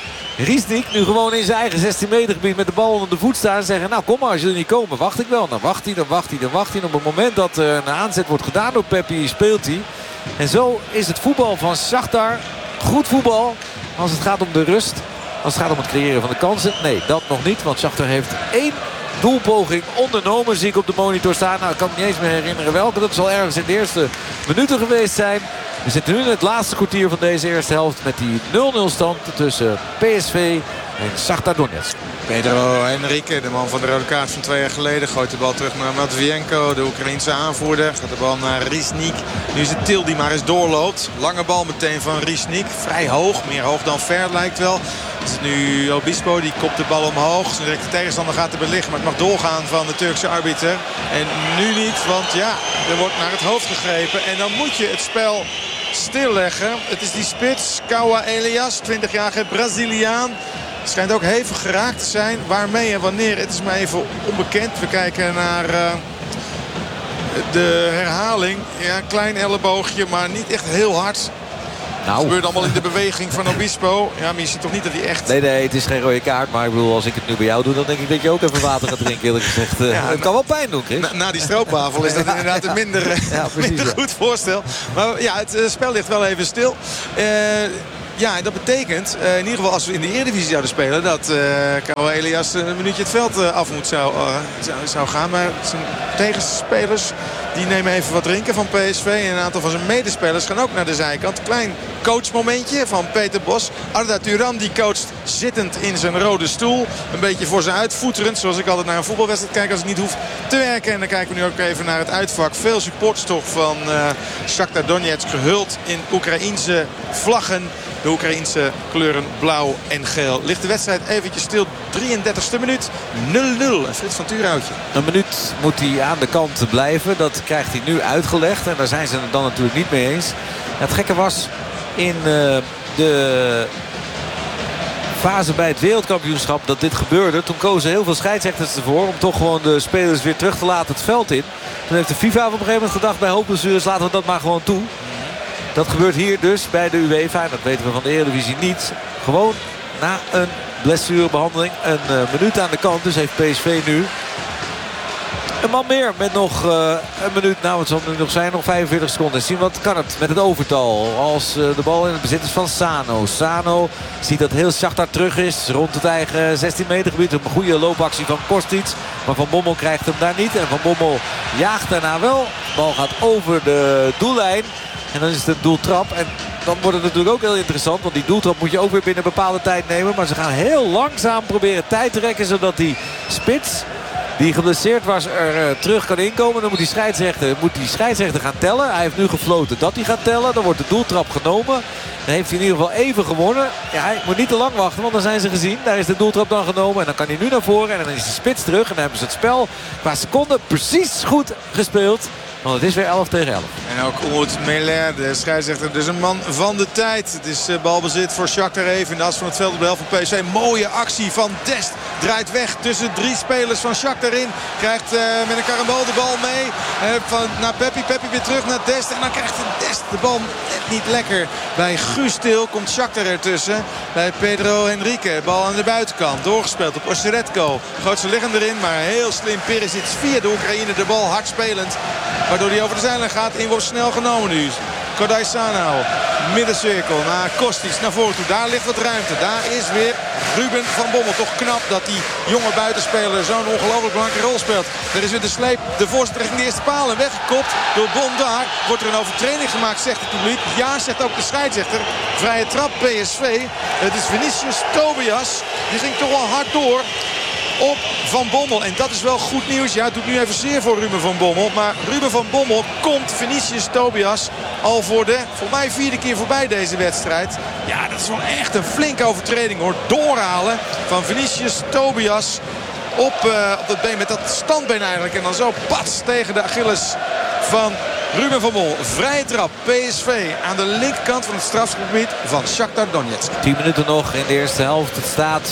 D: Risnik nu gewoon in zijn eigen 16 meter gebied met de bal onder de voet staan. En zeggen, nou kom maar, als jullie niet komen, wacht ik wel. Dan wacht hij, dan wacht hij, dan wacht hij. En op het moment dat een aanzet wordt gedaan door Peppi, speelt hij. En zo is het voetbal van Shakhtar goed voetbal als het gaat om de rust. Als het gaat om het creëren van de kansen. Nee, dat nog niet. Want Shakhtar heeft 1 doelpoging ondernomen. Zie ik op de monitor staan. Nou, ik kan me niet eens meer herinneren welke. Dat zal ergens in de eerste minuten geweest zijn. We zitten nu in het laatste kwartier van deze eerste helft. Met die 0-0 stand tussen PSV en Shakhtar Donetsk.
E: Pedro Henrique, de man van de rode kaart van 2 jaar geleden, gooit de bal terug naar Matvienko, de Oekraïense aanvoerder. Gaat de bal naar Risnik. Nu is het Til die maar eens doorloopt. Lange bal meteen van Risnik. Vrij hoog, meer hoog dan ver lijkt wel. Het is nu Obispo, die kopt de bal omhoog. Zijn directe tegenstander gaat erbij liggen, maar het mag doorgaan van de Turkse arbiter. En nu niet, want ja, er wordt naar het hoofd gegrepen. En dan moet je het spel stilleggen. Het is die spits, Kawa Elias, 20-jarige Braziliaan. Schijnt ook hevig geraakt te zijn. Waarmee en wanneer, het is me even onbekend. We kijken naar de herhaling. Ja, een klein elleboogje, maar niet echt heel hard. Het gebeurt allemaal in de beweging van Obispo. Ja, maar je ziet toch niet dat hij echt...
D: Nee, het is geen rode kaart. Maar ik bedoel, als ik het nu bij jou doe, dan denk ik dat je ook even water gaat drinken, eerlijk gezegd. Het kan wel pijn doen, Chris.
E: Na die stroopwafel is dat inderdaad een minder goed voorstel. Maar ja, het spel ligt wel even stil. Ja, en dat betekent, in ieder geval als we in de Eredivisie zouden spelen, dat Karel Elias een minuutje het veld af moet zou gaan. Maar zijn tegenspelers die nemen even wat drinken van PSV. En een aantal van zijn medespelers gaan ook naar de zijkant. Klein coachmomentje van Peter Bos. Arda Turan die coacht zittend in zijn rode stoel. Een beetje voor zijn uitvoeterend. Zoals ik altijd naar een voetbalwedstrijd kijk als ik niet hoef te werken. En dan kijken we nu ook even naar het uitvak. Veel supporters toch van Shakhtar Donetsk gehuld in Oekraïense vlaggen. De Oekraïense kleuren blauw en geel. Ligt de wedstrijd eventjes stil. 33e minuut. 0-0. Een Frits van Tuurhoutje.
D: Een minuut moet hij aan de kant blijven. Dat krijgt hij nu uitgelegd. En daar zijn ze het dan natuurlijk niet mee eens. Het gekke was in de fase bij het wereldkampioenschap dat dit gebeurde. Toen kozen heel veel scheidsrechters ervoor om toch gewoon de spelers weer terug te laten het veld in. Toen heeft de FIFA op een gegeven moment gedacht bij hoofdblessures laten we dat maar gewoon toe. Dat gebeurt hier dus bij de UEFA. Dat weten we van de Eredivisie niet. Gewoon na een blessurebehandeling een minuut aan de kant. Dus heeft PSV nu een man meer met nog een minuut. Nou, het zal nu nog zijn. Nog 45 seconden. Zien wat kan het met het overtal. Als de bal in het bezit is van Sano. Sano ziet dat heel Shakhtar terug is. Rond het eigen 16 meter gebied. Op een goede loopactie van Kostic. Maar Van Bommel krijgt hem daar niet. En Van Bommel jaagt daarna wel. De bal gaat over de doellijn. En dan is het een doeltrap. En dan wordt het natuurlijk ook heel interessant. Want die doeltrap moet je ook weer binnen een bepaalde tijd nemen. Maar ze gaan heel langzaam proberen tijd te rekken. Zodat die spits die geblesseerd was er terug kan inkomen. Dan moet die scheidsrechter gaan tellen. Hij heeft nu gefloten dat hij gaat tellen. Dan wordt de doeltrap genomen. Dan heeft hij in ieder geval even gewonnen. Ja, hij moet niet te lang wachten, want dan zijn ze gezien. Daar is de doeltrap dan genomen. En dan kan hij nu naar voren. En dan is de spits terug. En dan hebben ze het spel qua seconden precies goed gespeeld. Want het is weer 11 tegen 11.
E: En ook Umut Meler, de scheidsrechter, dus een man van de tijd. Het is balbezit voor Shakhtar even in de as van het veld op de helft van PSV. Mooie actie van Dest. Draait weg tussen 3 spelers van Shakhtar in. Krijgt met een karambol de bal mee. Naar Peppi. Peppi weer terug naar Dest. En dan krijgt Dest de bal net niet lekker. Bij Guus Til komt Shakhtar ertussen. Bij Pedro Henrique. Bal aan de buitenkant. Doorgespeeld op Osseretko. Grootste liggen erin. Maar heel slim Perisic via de Oekraïne. De bal hard spelend. Waardoor hij over de zijlijn gaat. Inworp snel genomen nu. Kodai Sanao. Middencirkel naar Kostic naar voren toe. Daar ligt wat ruimte. Daar is weer Ruben van Bommel. Toch knap dat die jonge buitenspeler zo'n ongelooflijk belangrijke rol speelt. Er is weer de sleep. De voorzet richting de eerste paal. En weggekopt door Bondar. Wordt er een overtreding gemaakt, zegt het publiek. Ja, zegt ook de scheidsrechter. Vrije trap PSV. Het is Vinicius Tobias. Die ging toch wel hard door op Van Bommel. En dat is wel goed nieuws. Ja, het doet nu even zeer voor Ruben van Bommel. Maar Ruben van Bommel komt Vinicius Tobias al voor mij 4e keer voorbij deze wedstrijd. Ja, dat is wel echt een flinke overtreding hoor. Doorhalen van Vinicius Tobias op dat been met dat standbeen eigenlijk. En dan zo pats tegen de Achilles van Ruben van Bommel. Vrije trap. PSV aan de linkerkant van het strafgebied van Shakhtar Donetsk.
D: 10 minuten nog in de eerste helft. Het staat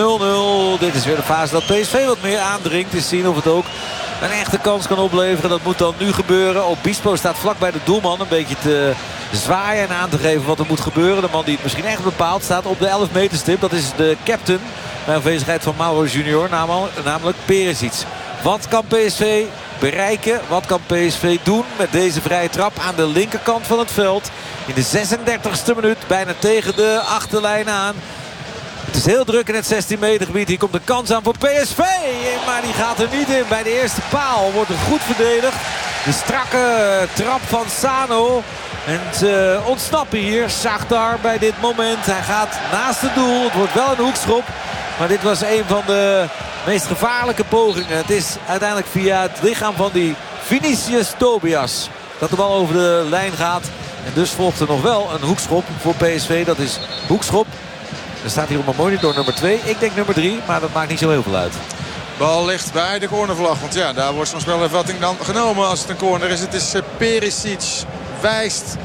D: 0-0. Dit is weer de fase dat PSV wat meer aandringt. Te zien of het ook een echte kans kan opleveren. Dat moet dan nu gebeuren. Obispo staat vlak bij de doelman een beetje te zwaaien en aan te geven wat er moet gebeuren. De man die het misschien echt bepaalt staat op de 11 meter stip. Dat is de captain bij aanwezigheid van Mauro Junior. Namelijk Perisic. Wat kan PSV bereiken? Wat kan PSV doen met deze vrije trap aan de linkerkant van het veld? In de 36e minuut bijna tegen de achterlijn aan. Het is heel druk in het 16 meter gebied. Hier komt de kans aan voor PSV. Maar die gaat er niet in. Bij de eerste paal wordt er goed verdedigd. De strakke trap van Sano. En ze ontsnappen hier. Shakhtar bij dit moment. Hij gaat naast het doel. Het wordt wel een hoekschop. Maar dit was een van de meest gevaarlijke pogingen. Het is uiteindelijk via het lichaam van die Vinicius Tobias dat de bal over de lijn gaat. En dus volgt er nog wel een hoekschop voor PSV. Dat is hoekschop. Er staat hier op mijn monitor nummer 2. Ik denk nummer 3, maar dat maakt niet zo heel veel uit.
E: Bal ligt bij de cornervlag. Want ja, daar wordt zo'n spelervatting dan genomen als het een corner is. Het is Perisic. Wijst.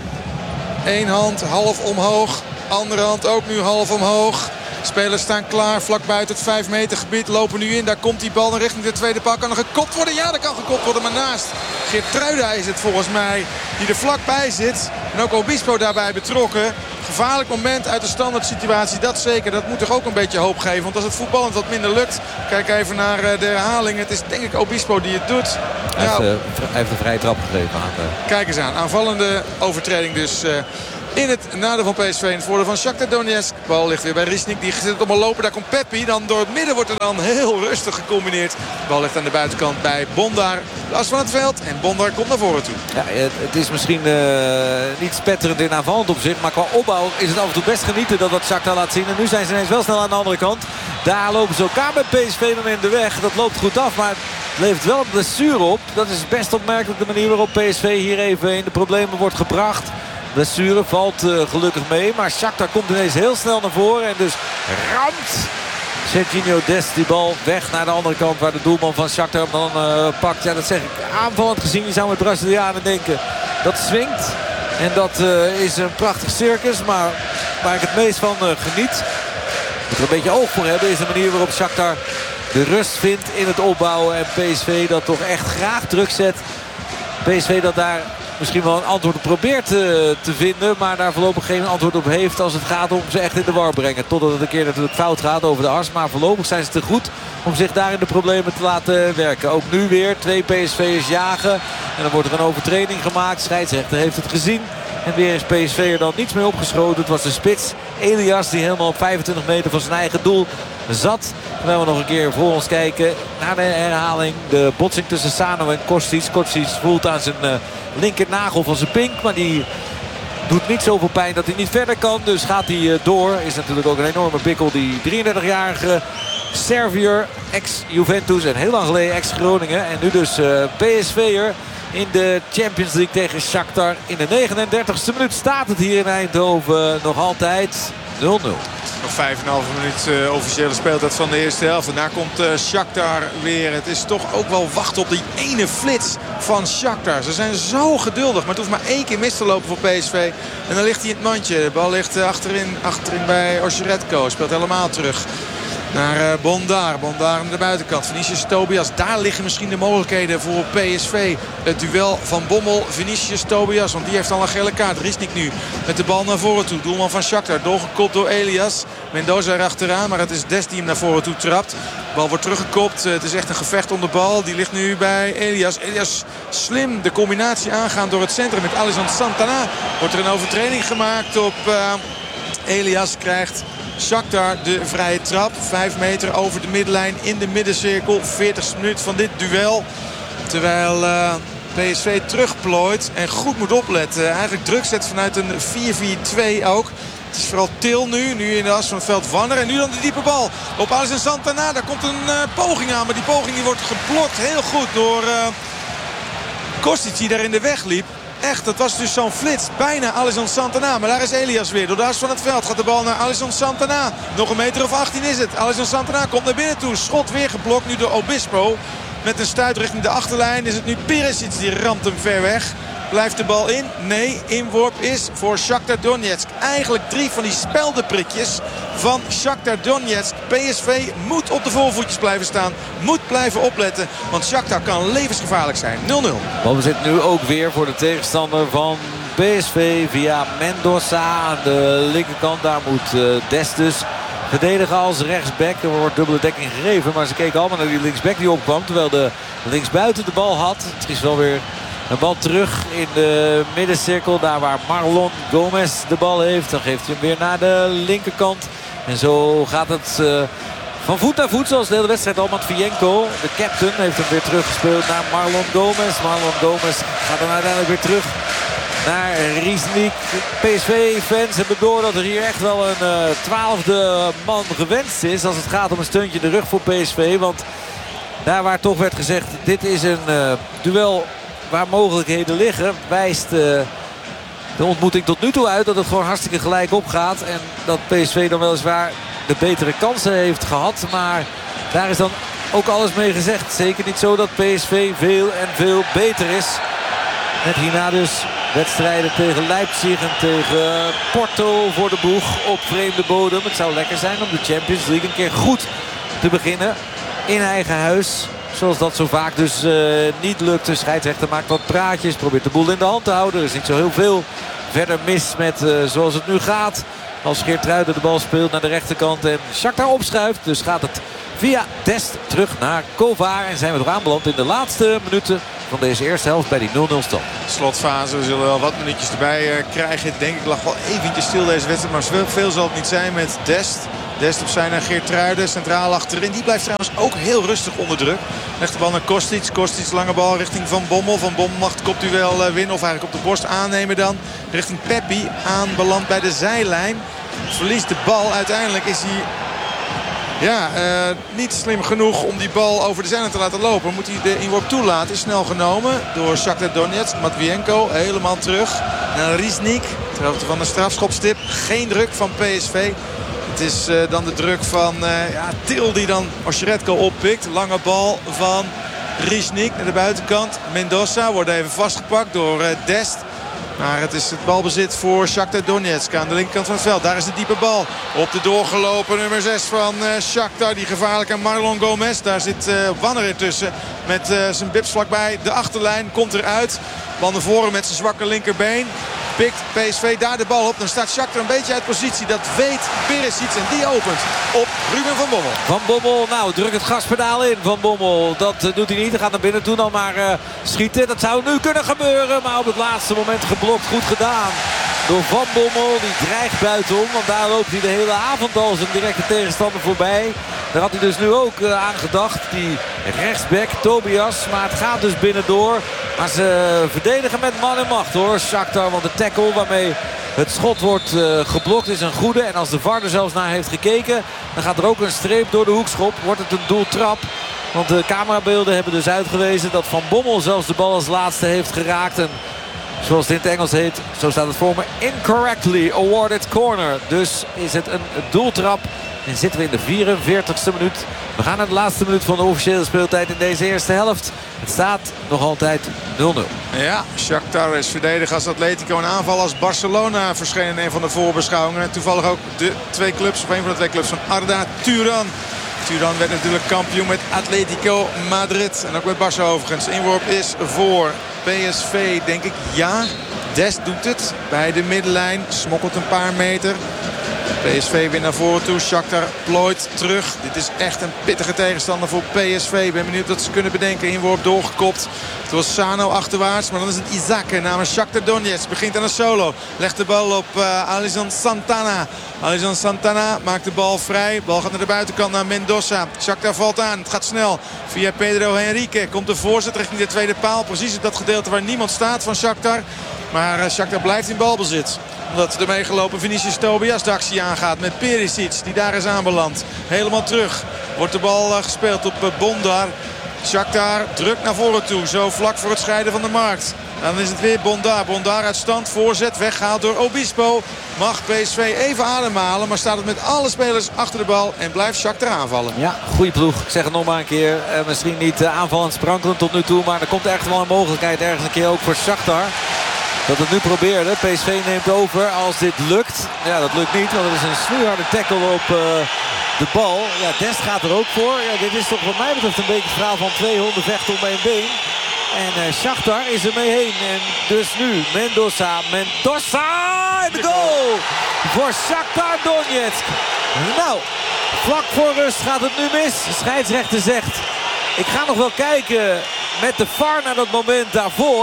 E: 1 hand half omhoog. Andere hand ook nu half omhoog. Spelers staan klaar vlak buiten het 5 meter gebied. Lopen nu in. Daar komt die bal richting de tweede paal. Kan er gekopt worden? Ja, dat kan gekopt worden. Maar naast Geertruida is het volgens mij die er vlakbij zit. En ook Obispo daarbij betrokken. Gevaarlijk moment uit de standaard situatie. Dat zeker. Dat moet toch ook een beetje hoop geven. Want als het voetballend wat minder lukt. Kijk even naar de herhaling. Het is denk ik Obispo die het doet.
D: Hij heeft een vrije trap gegeven aan.
E: Kijk eens aan. Aanvallende overtreding dus in het nadeel van PSV. In het voordeel van Shakhtar Donetsk. De bal ligt weer bij Riesnik. Die zit het om een lopen. Daar komt Peppi. Dan door het midden wordt er dan heel rustig gecombineerd. De bal ligt aan de buitenkant bij Bondar. De as van het veld. En Bondar komt naar voren toe.
D: Ja, het is misschien niet spetterend in aanvallend opzicht. Maar qua opbouw is het af en toe best genieten dat wat Shakhtar laat zien. En nu zijn ze ineens wel snel aan de andere kant. Daar lopen ze elkaar met PSV dan in de weg. Dat loopt goed af. Maar het levert wel een blessure op. Dat is best opmerkelijk de manier waarop PSV hier even in de problemen wordt gebracht. Blessure valt gelukkig mee. Maar Shakhtar komt ineens heel snel naar voren. En dus ramt Serginho Dest die bal weg naar de andere kant. Waar de doelman van Shakhtar hem dan pakt. Ja, dat zeg ik aanvallend gezien. Je zou met Brazilianen denken. Dat swingt. En dat is een prachtig circus. Maar waar ik het meest van geniet. Wat er een beetje oog voor hebben. Is de manier waarop Shakhtar de rust vindt in het opbouwen. En PSV dat toch echt graag druk zet. PSV dat daar misschien wel een antwoord op probeert te vinden. Maar daar voorlopig geen antwoord op heeft als het gaat om ze echt in de war brengen. Totdat het een keer natuurlijk fout gaat over de as. Maar voorlopig zijn ze te goed om zich daar in de problemen te laten werken. Ook nu weer 2 PSV'ers jagen. En dan wordt er een overtreding gemaakt. Scheidsrechter heeft het gezien. En weer is PSV er dan niets mee opgeschoten. Het was de spits Elias die helemaal op 25 meter van zijn eigen doel zat. Terwijl we nog een keer voor ons kijken naar de herhaling. De botsing tussen Sano en Kostic. Kostic voelt aan zijn linkernagel van zijn pink. Maar die doet niet zoveel pijn dat hij niet verder kan. Dus gaat hij door. Is natuurlijk ook een enorme bikkel. Die 33-jarige Serviër, ex-Juventus en heel lang geleden ex-Groningen. En nu dus PSV'er in de Champions League tegen Shakhtar. In de 39e minuut staat het hier in Eindhoven nog altijd 0-0.
E: Nog 5,5 minuut officiële speeltijd van de eerste helft. Daarna komt Shakhtar weer. Het is toch ook wel wachten op die ene flits van Shakhtar. Ze zijn zo geduldig. Maar het hoeft maar 1 keer mis te lopen voor PSV. En dan ligt hij in het mandje. De bal ligt achterin bij Osjeretko. Speelt helemaal terug naar Bondar. Bondar aan de buitenkant. Vinicius Tobias. Daar liggen misschien de mogelijkheden voor PSV. Het duel van Bommel, Vinicius Tobias. Want die heeft al een gele kaart. Riesnik nu met de bal naar voren toe. Doelman van Shakhtar. Doorgekopt door Elias. Mendoza erachteraan. Maar het is Dest die hem naar voren toe trapt. De bal wordt teruggekopt. Het is echt een gevecht om de bal. Die ligt nu bij Elias. Elias slim de combinatie aangaan door het centrum met Alisson Santana. Wordt er een overtreding gemaakt op Elias. Krijgt Shakhtar de vrije trap. 5 meter over de middenlijn in de middencirkel. 40e minuut van dit duel. Terwijl PSV terugplooit en goed moet opletten. Eigenlijk druk zet vanuit een 4-4-2 ook. Het is vooral Til nu in de as van het veld Wanner. En nu dan de diepe bal op Alisson Santana. Daar komt een poging aan. Maar die poging die wordt geblokt heel goed door Kostic die daar in de weg liep. Echt, dat was dus zo'n flits. Bijna Alisson Santana. Maar daar is Elias weer. Door de as van het veld gaat de bal naar Alisson Santana. Nog een meter of 18 is het. Alisson Santana komt naar binnen toe. Schot weer geblokt nu door Obispo. Met een stuit richting de achterlijn is het nu Perisic. Die ramt hem ver weg. Blijft de bal in? Nee, inworp is voor Shakhtar Donetsk. Eigenlijk 3 van die speldenprikjes van Shakhtar Donetsk. PSV moet op de voorvoetjes blijven staan. Moet blijven opletten. Want Shakhtar kan levensgevaarlijk zijn. 0-0.
D: Balbezit nu ook weer voor de tegenstander van PSV via Mendoza aan de linkerkant. Daar moet Dest dus verdedigen als rechtsback. Er wordt dubbele dekking gegeven. Maar ze keken allemaal naar die linksback die opkwam. Terwijl de linksbuiten de bal had. Het is wel weer een bal terug in de middencirkel. Daar waar Marlon Gomez de bal heeft. Dan geeft hij hem weer naar de linkerkant. En zo gaat het van voet naar voet. Zoals de hele wedstrijd al. Matvienko, de captain, heeft hem weer teruggespeeld naar Marlon Gomez. Marlon Gomez gaat dan uiteindelijk weer terug naar Riesnik. PSV-fans hebben door dat er hier echt wel een 12e man gewenst is. Als het gaat om een steuntje in de rug voor PSV. Want daar waar toch werd gezegd, dit is een duel waar mogelijkheden liggen, wijst de ontmoeting tot nu toe uit dat het gewoon hartstikke gelijk opgaat. En dat PSV dan weliswaar de betere kansen heeft gehad. Maar daar is dan ook alles mee gezegd. Zeker niet zo dat PSV veel en veel beter is. Met hierna dus wedstrijden tegen Leipzig en tegen Porto voor de boeg op vreemde bodem. Het zou lekker zijn om de Champions League een keer goed te beginnen in eigen huis. Zoals dat zo vaak dus niet lukt. De scheidsrechter maakt wat praatjes. Probeert de boel in de hand te houden. Er is niet zo heel veel verder mis met zoals het nu gaat. Als Geertruiden de bal speelt naar de rechterkant. En Shakhtar opschuift. Dus gaat het via Dest terug naar Kovar. En zijn we nog aanbeland in de laatste minuten van deze eerste helft bij die 0-0 stand.
E: Slotfase, we zullen wel wat minuutjes erbij krijgen. Denk ik lag wel eventjes stil deze wedstrijd. Maar veel zal het niet zijn met Dest. Dest op zijn naar Geertruiden, centraal achterin. Die blijft trouwens ook heel rustig onder druk. Legt de bal naar Kostic. Kostic lange bal richting Van Bommel. Van Bommel mag het kopduel winnen of eigenlijk op de borst aannemen dan. Richting Peppi, aanbeland bij de zijlijn. Verliest de bal. Uiteindelijk is hij niet slim genoeg om die bal over de zijlijn te laten lopen. Moet hij de inworp toelaten. Is snel genomen door Shakhtar Donetsk. Matvienko helemaal terug naar Riesnik. Ter hoogte van de strafschopstip. Geen druk van PSV. Het is dan de druk van Til die dan Osjeretko oppikt. Lange bal van Riesnik naar de buitenkant. Mendoza wordt even vastgepakt door Dest. Maar het is het balbezit voor Shakhtar Donetsk aan de linkerkant van het veld. Daar is de diepe bal op de doorgelopen nummer 6 van Shakhtar. Die gevaarlijk aan Marlon Gomez. Daar zit Wanner ertussen met zijn bips vlakbij. De achterlijn komt eruit. Bal naar voren met zijn zwakke linkerbeen. Pikt PSV daar de bal op. Dan staat Shakhtar een beetje uit positie. Dat weet Perisic en die opent op Ruben van Bommel.
D: Van Bommel, nou druk het gaspedaal in. Van Bommel, dat doet hij niet. Hij gaat naar binnen toe dan maar schieten. Dat zou nu kunnen gebeuren. Maar op het laatste moment geblokt. Goed gedaan door Van Bommel. Die dreigt buitenom. Want daar loopt hij de hele avond al zijn directe tegenstander voorbij. Daar had hij dus nu ook aan gedacht. Die rechtsback Tobias. Maar het gaat dus binnendoor. Maar ze verdedigen met man en macht hoor. Shakhtar, want de tackle waarmee het schot wordt geblokt is een goede. En als de VAR er zelfs naar heeft gekeken, dan gaat er ook een streep door de hoekschop. Wordt het een doeltrap. Want de camerabeelden hebben dus uitgewezen dat Van Bommel zelfs de bal als laatste heeft geraakt. En zoals het in het Engels heet, zo staat het voor me, incorrectly awarded corner. Dus is het een doeltrap. En zitten we in de 44ste minuut. We gaan naar de laatste minuut van de officiële speeltijd in deze eerste helft. Het staat nog altijd 0-0.
E: Ja, Shakhtar is verdedigen als Atletico, een aanval als Barcelona verschenen in een van de voorbeschouwingen. En toevallig ook de twee clubs, of een van de twee clubs van Arda Turan. Turan werd natuurlijk kampioen met Atletico Madrid. En ook met Barça overigens. Inworp is voor PSV, denk ik, ja. Dest doet het bij de middenlijn. Smokkelt een paar meter. PSV weer naar voren toe. Shakhtar plooit terug. Dit is echt een pittige tegenstander voor PSV. Ik ben benieuwd wat ze kunnen bedenken. Inworp doorgekopt. Het was Sano achterwaarts. Maar dan is het Izake namens Shakhtar Donetsk. Begint aan een solo. Legt de bal op Alisson Santana. Alisson Santana maakt de bal vrij. Bal gaat naar de buitenkant naar Mendoza. Shakhtar valt aan. Het gaat snel. Via Pedro Henrique komt de voorzet richting de tweede paal. Precies op dat gedeelte waar niemand staat van Shakhtar. Maar Shakhtar blijft in balbezit. Omdat de meegelopen Vinicius Tobias de actie aangaat met Perisic. Die daar is aanbeland. Helemaal terug. Wordt de bal gespeeld op Bondar. Shakhtar drukt naar voren toe. Zo vlak voor het scheiden van de markt. Dan is het weer Bondar. Bondar uit stand. Voorzet weggehaald door Obispo. Mag PSV even ademhalen. Maar staat het met alle spelers achter de bal. En blijft Shakhtar aanvallen.
D: Ja, goede ploeg. Ik zeg het nog maar een keer. Misschien niet aanvallend sprankelend tot nu toe. Maar er komt echt wel een mogelijkheid ergens een keer ook voor Shakhtar. Dat het nu probeerde. PSV neemt over als dit lukt. Ja, dat lukt niet. Want er is een snoeiharde tackle op de bal. Ja, Dest gaat er ook voor. Ja, dit is toch wat mij betreft een beetje het verhaal van 2 honden vechten om één been. En Shakhtar is er mee heen. En dus nu Mendoza. Mendoza in de goal voor Shakhtar Donetsk. Nou, vlak voor rust gaat het nu mis. De scheidsrechter zegt, ik ga nog wel kijken met de VAR naar dat moment daarvoor.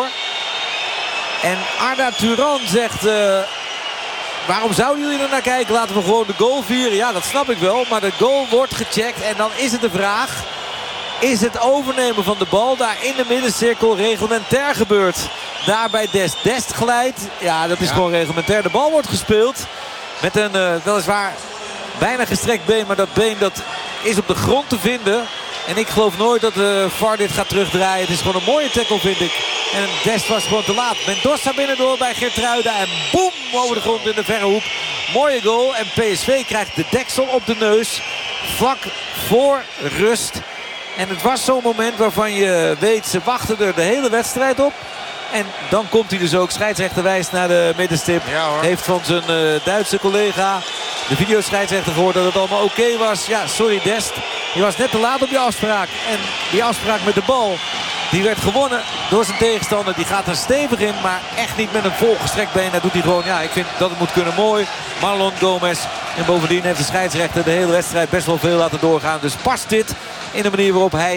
D: En Arda Turan zegt, waarom zouden jullie er naar kijken? Laten we gewoon de goal vieren. Ja, dat snap ik wel. Maar de goal wordt gecheckt. En dan is het de vraag, is het overnemen van de bal daar in de middencirkel reglementair gebeurd? Daar bij Dest. Dest glijdt. Ja, dat is gewoon reglementair. De bal wordt gespeeld met een weliswaar bijna gestrekt been. Maar dat been dat is op de grond te vinden. En ik geloof nooit dat de VAR dit gaat terugdraaien. Het is gewoon een mooie tackle, vind ik. En Dest was gewoon te laat. Mendoza binnendoor bij Geertruiden. En boem, over de grond in de verre hoek. Mooie goal. En PSV krijgt de deksel op de neus. Vlak voor rust. En het was zo'n moment waarvan je weet, ze wachten er de hele wedstrijd op. En dan komt hij dus ook scheidsrechterwijs naar de middenstip.
E: Ja,
D: heeft van zijn Duitse collega, de videoscheidsrechter, gehoord dat het allemaal oké was. Ja, sorry Dest. Je was net te laat op je afspraak. En die afspraak met de bal, die werd gewonnen door zijn tegenstander. Die gaat er stevig in, maar echt niet met een volgestrekt been. Dat doet hij gewoon, ja, ik vind dat het moet kunnen mooi. Marlon Gomez. En bovendien heeft de scheidsrechter de hele wedstrijd best wel veel laten doorgaan. Dus past dit in de manier waarop hij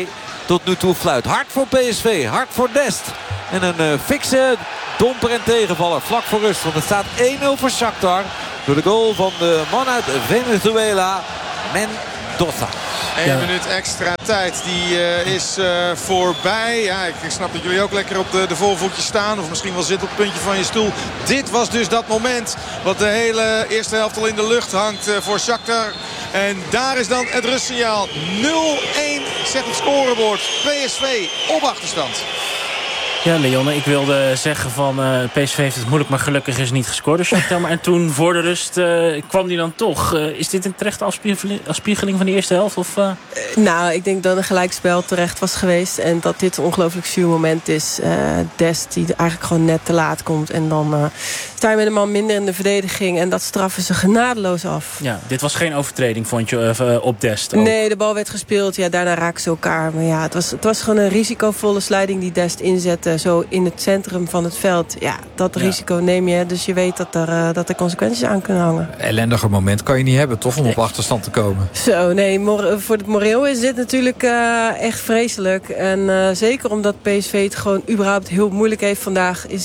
D: tot nu toe fluit. Hard voor PSV, hard voor Dest. En een fikse domper en tegenvaller vlak voor rust. Want het staat 1-0 voor Shakhtar. Door de goal van de man uit Venezuela, Mendoza.
E: 1 minuut extra tijd, die is voorbij. Ja, ik snap dat jullie ook lekker op de voorvoetjes staan. Of misschien wel zitten op het puntje van je stoel. Dit was dus dat moment wat de hele eerste helft al in de lucht hangt voor Shakhtar. En daar is dan het rustsignaal. 0-1 zegt het scorebord. PSV op achterstand.
A: Ja, Leon, ik wilde zeggen van PSV heeft het moeilijk, maar gelukkig is niet gescoord door Shakhtar. En toen voor de rust kwam die dan toch. Is dit een terechte afspiegeling van de eerste helft? Of,
C: Nou, ik denk dat een gelijkspel terecht was geweest. En dat dit een ongelooflijk zuur moment is. Dest die eigenlijk gewoon net te laat komt. En dan sta je met een man minder in de verdediging. En dat straffen ze genadeloos af.
A: Ja, dit was geen overtreding, vond je, op Dest? Ook.
C: Nee, de bal werd gespeeld. Ja, daarna raakten ze elkaar. Maar ja, het was gewoon een risicovolle sliding die Dest inzette. Zo in het centrum van het veld. Ja, dat risico neem je. Dus je weet dat er consequenties aan kunnen hangen.
B: Ellendiger moment kan je niet hebben, toch? Om op achterstand te komen.
C: Zo, nee. Voor het moreel is dit natuurlijk echt vreselijk. En zeker omdat PSV het gewoon überhaupt heel moeilijk heeft vandaag.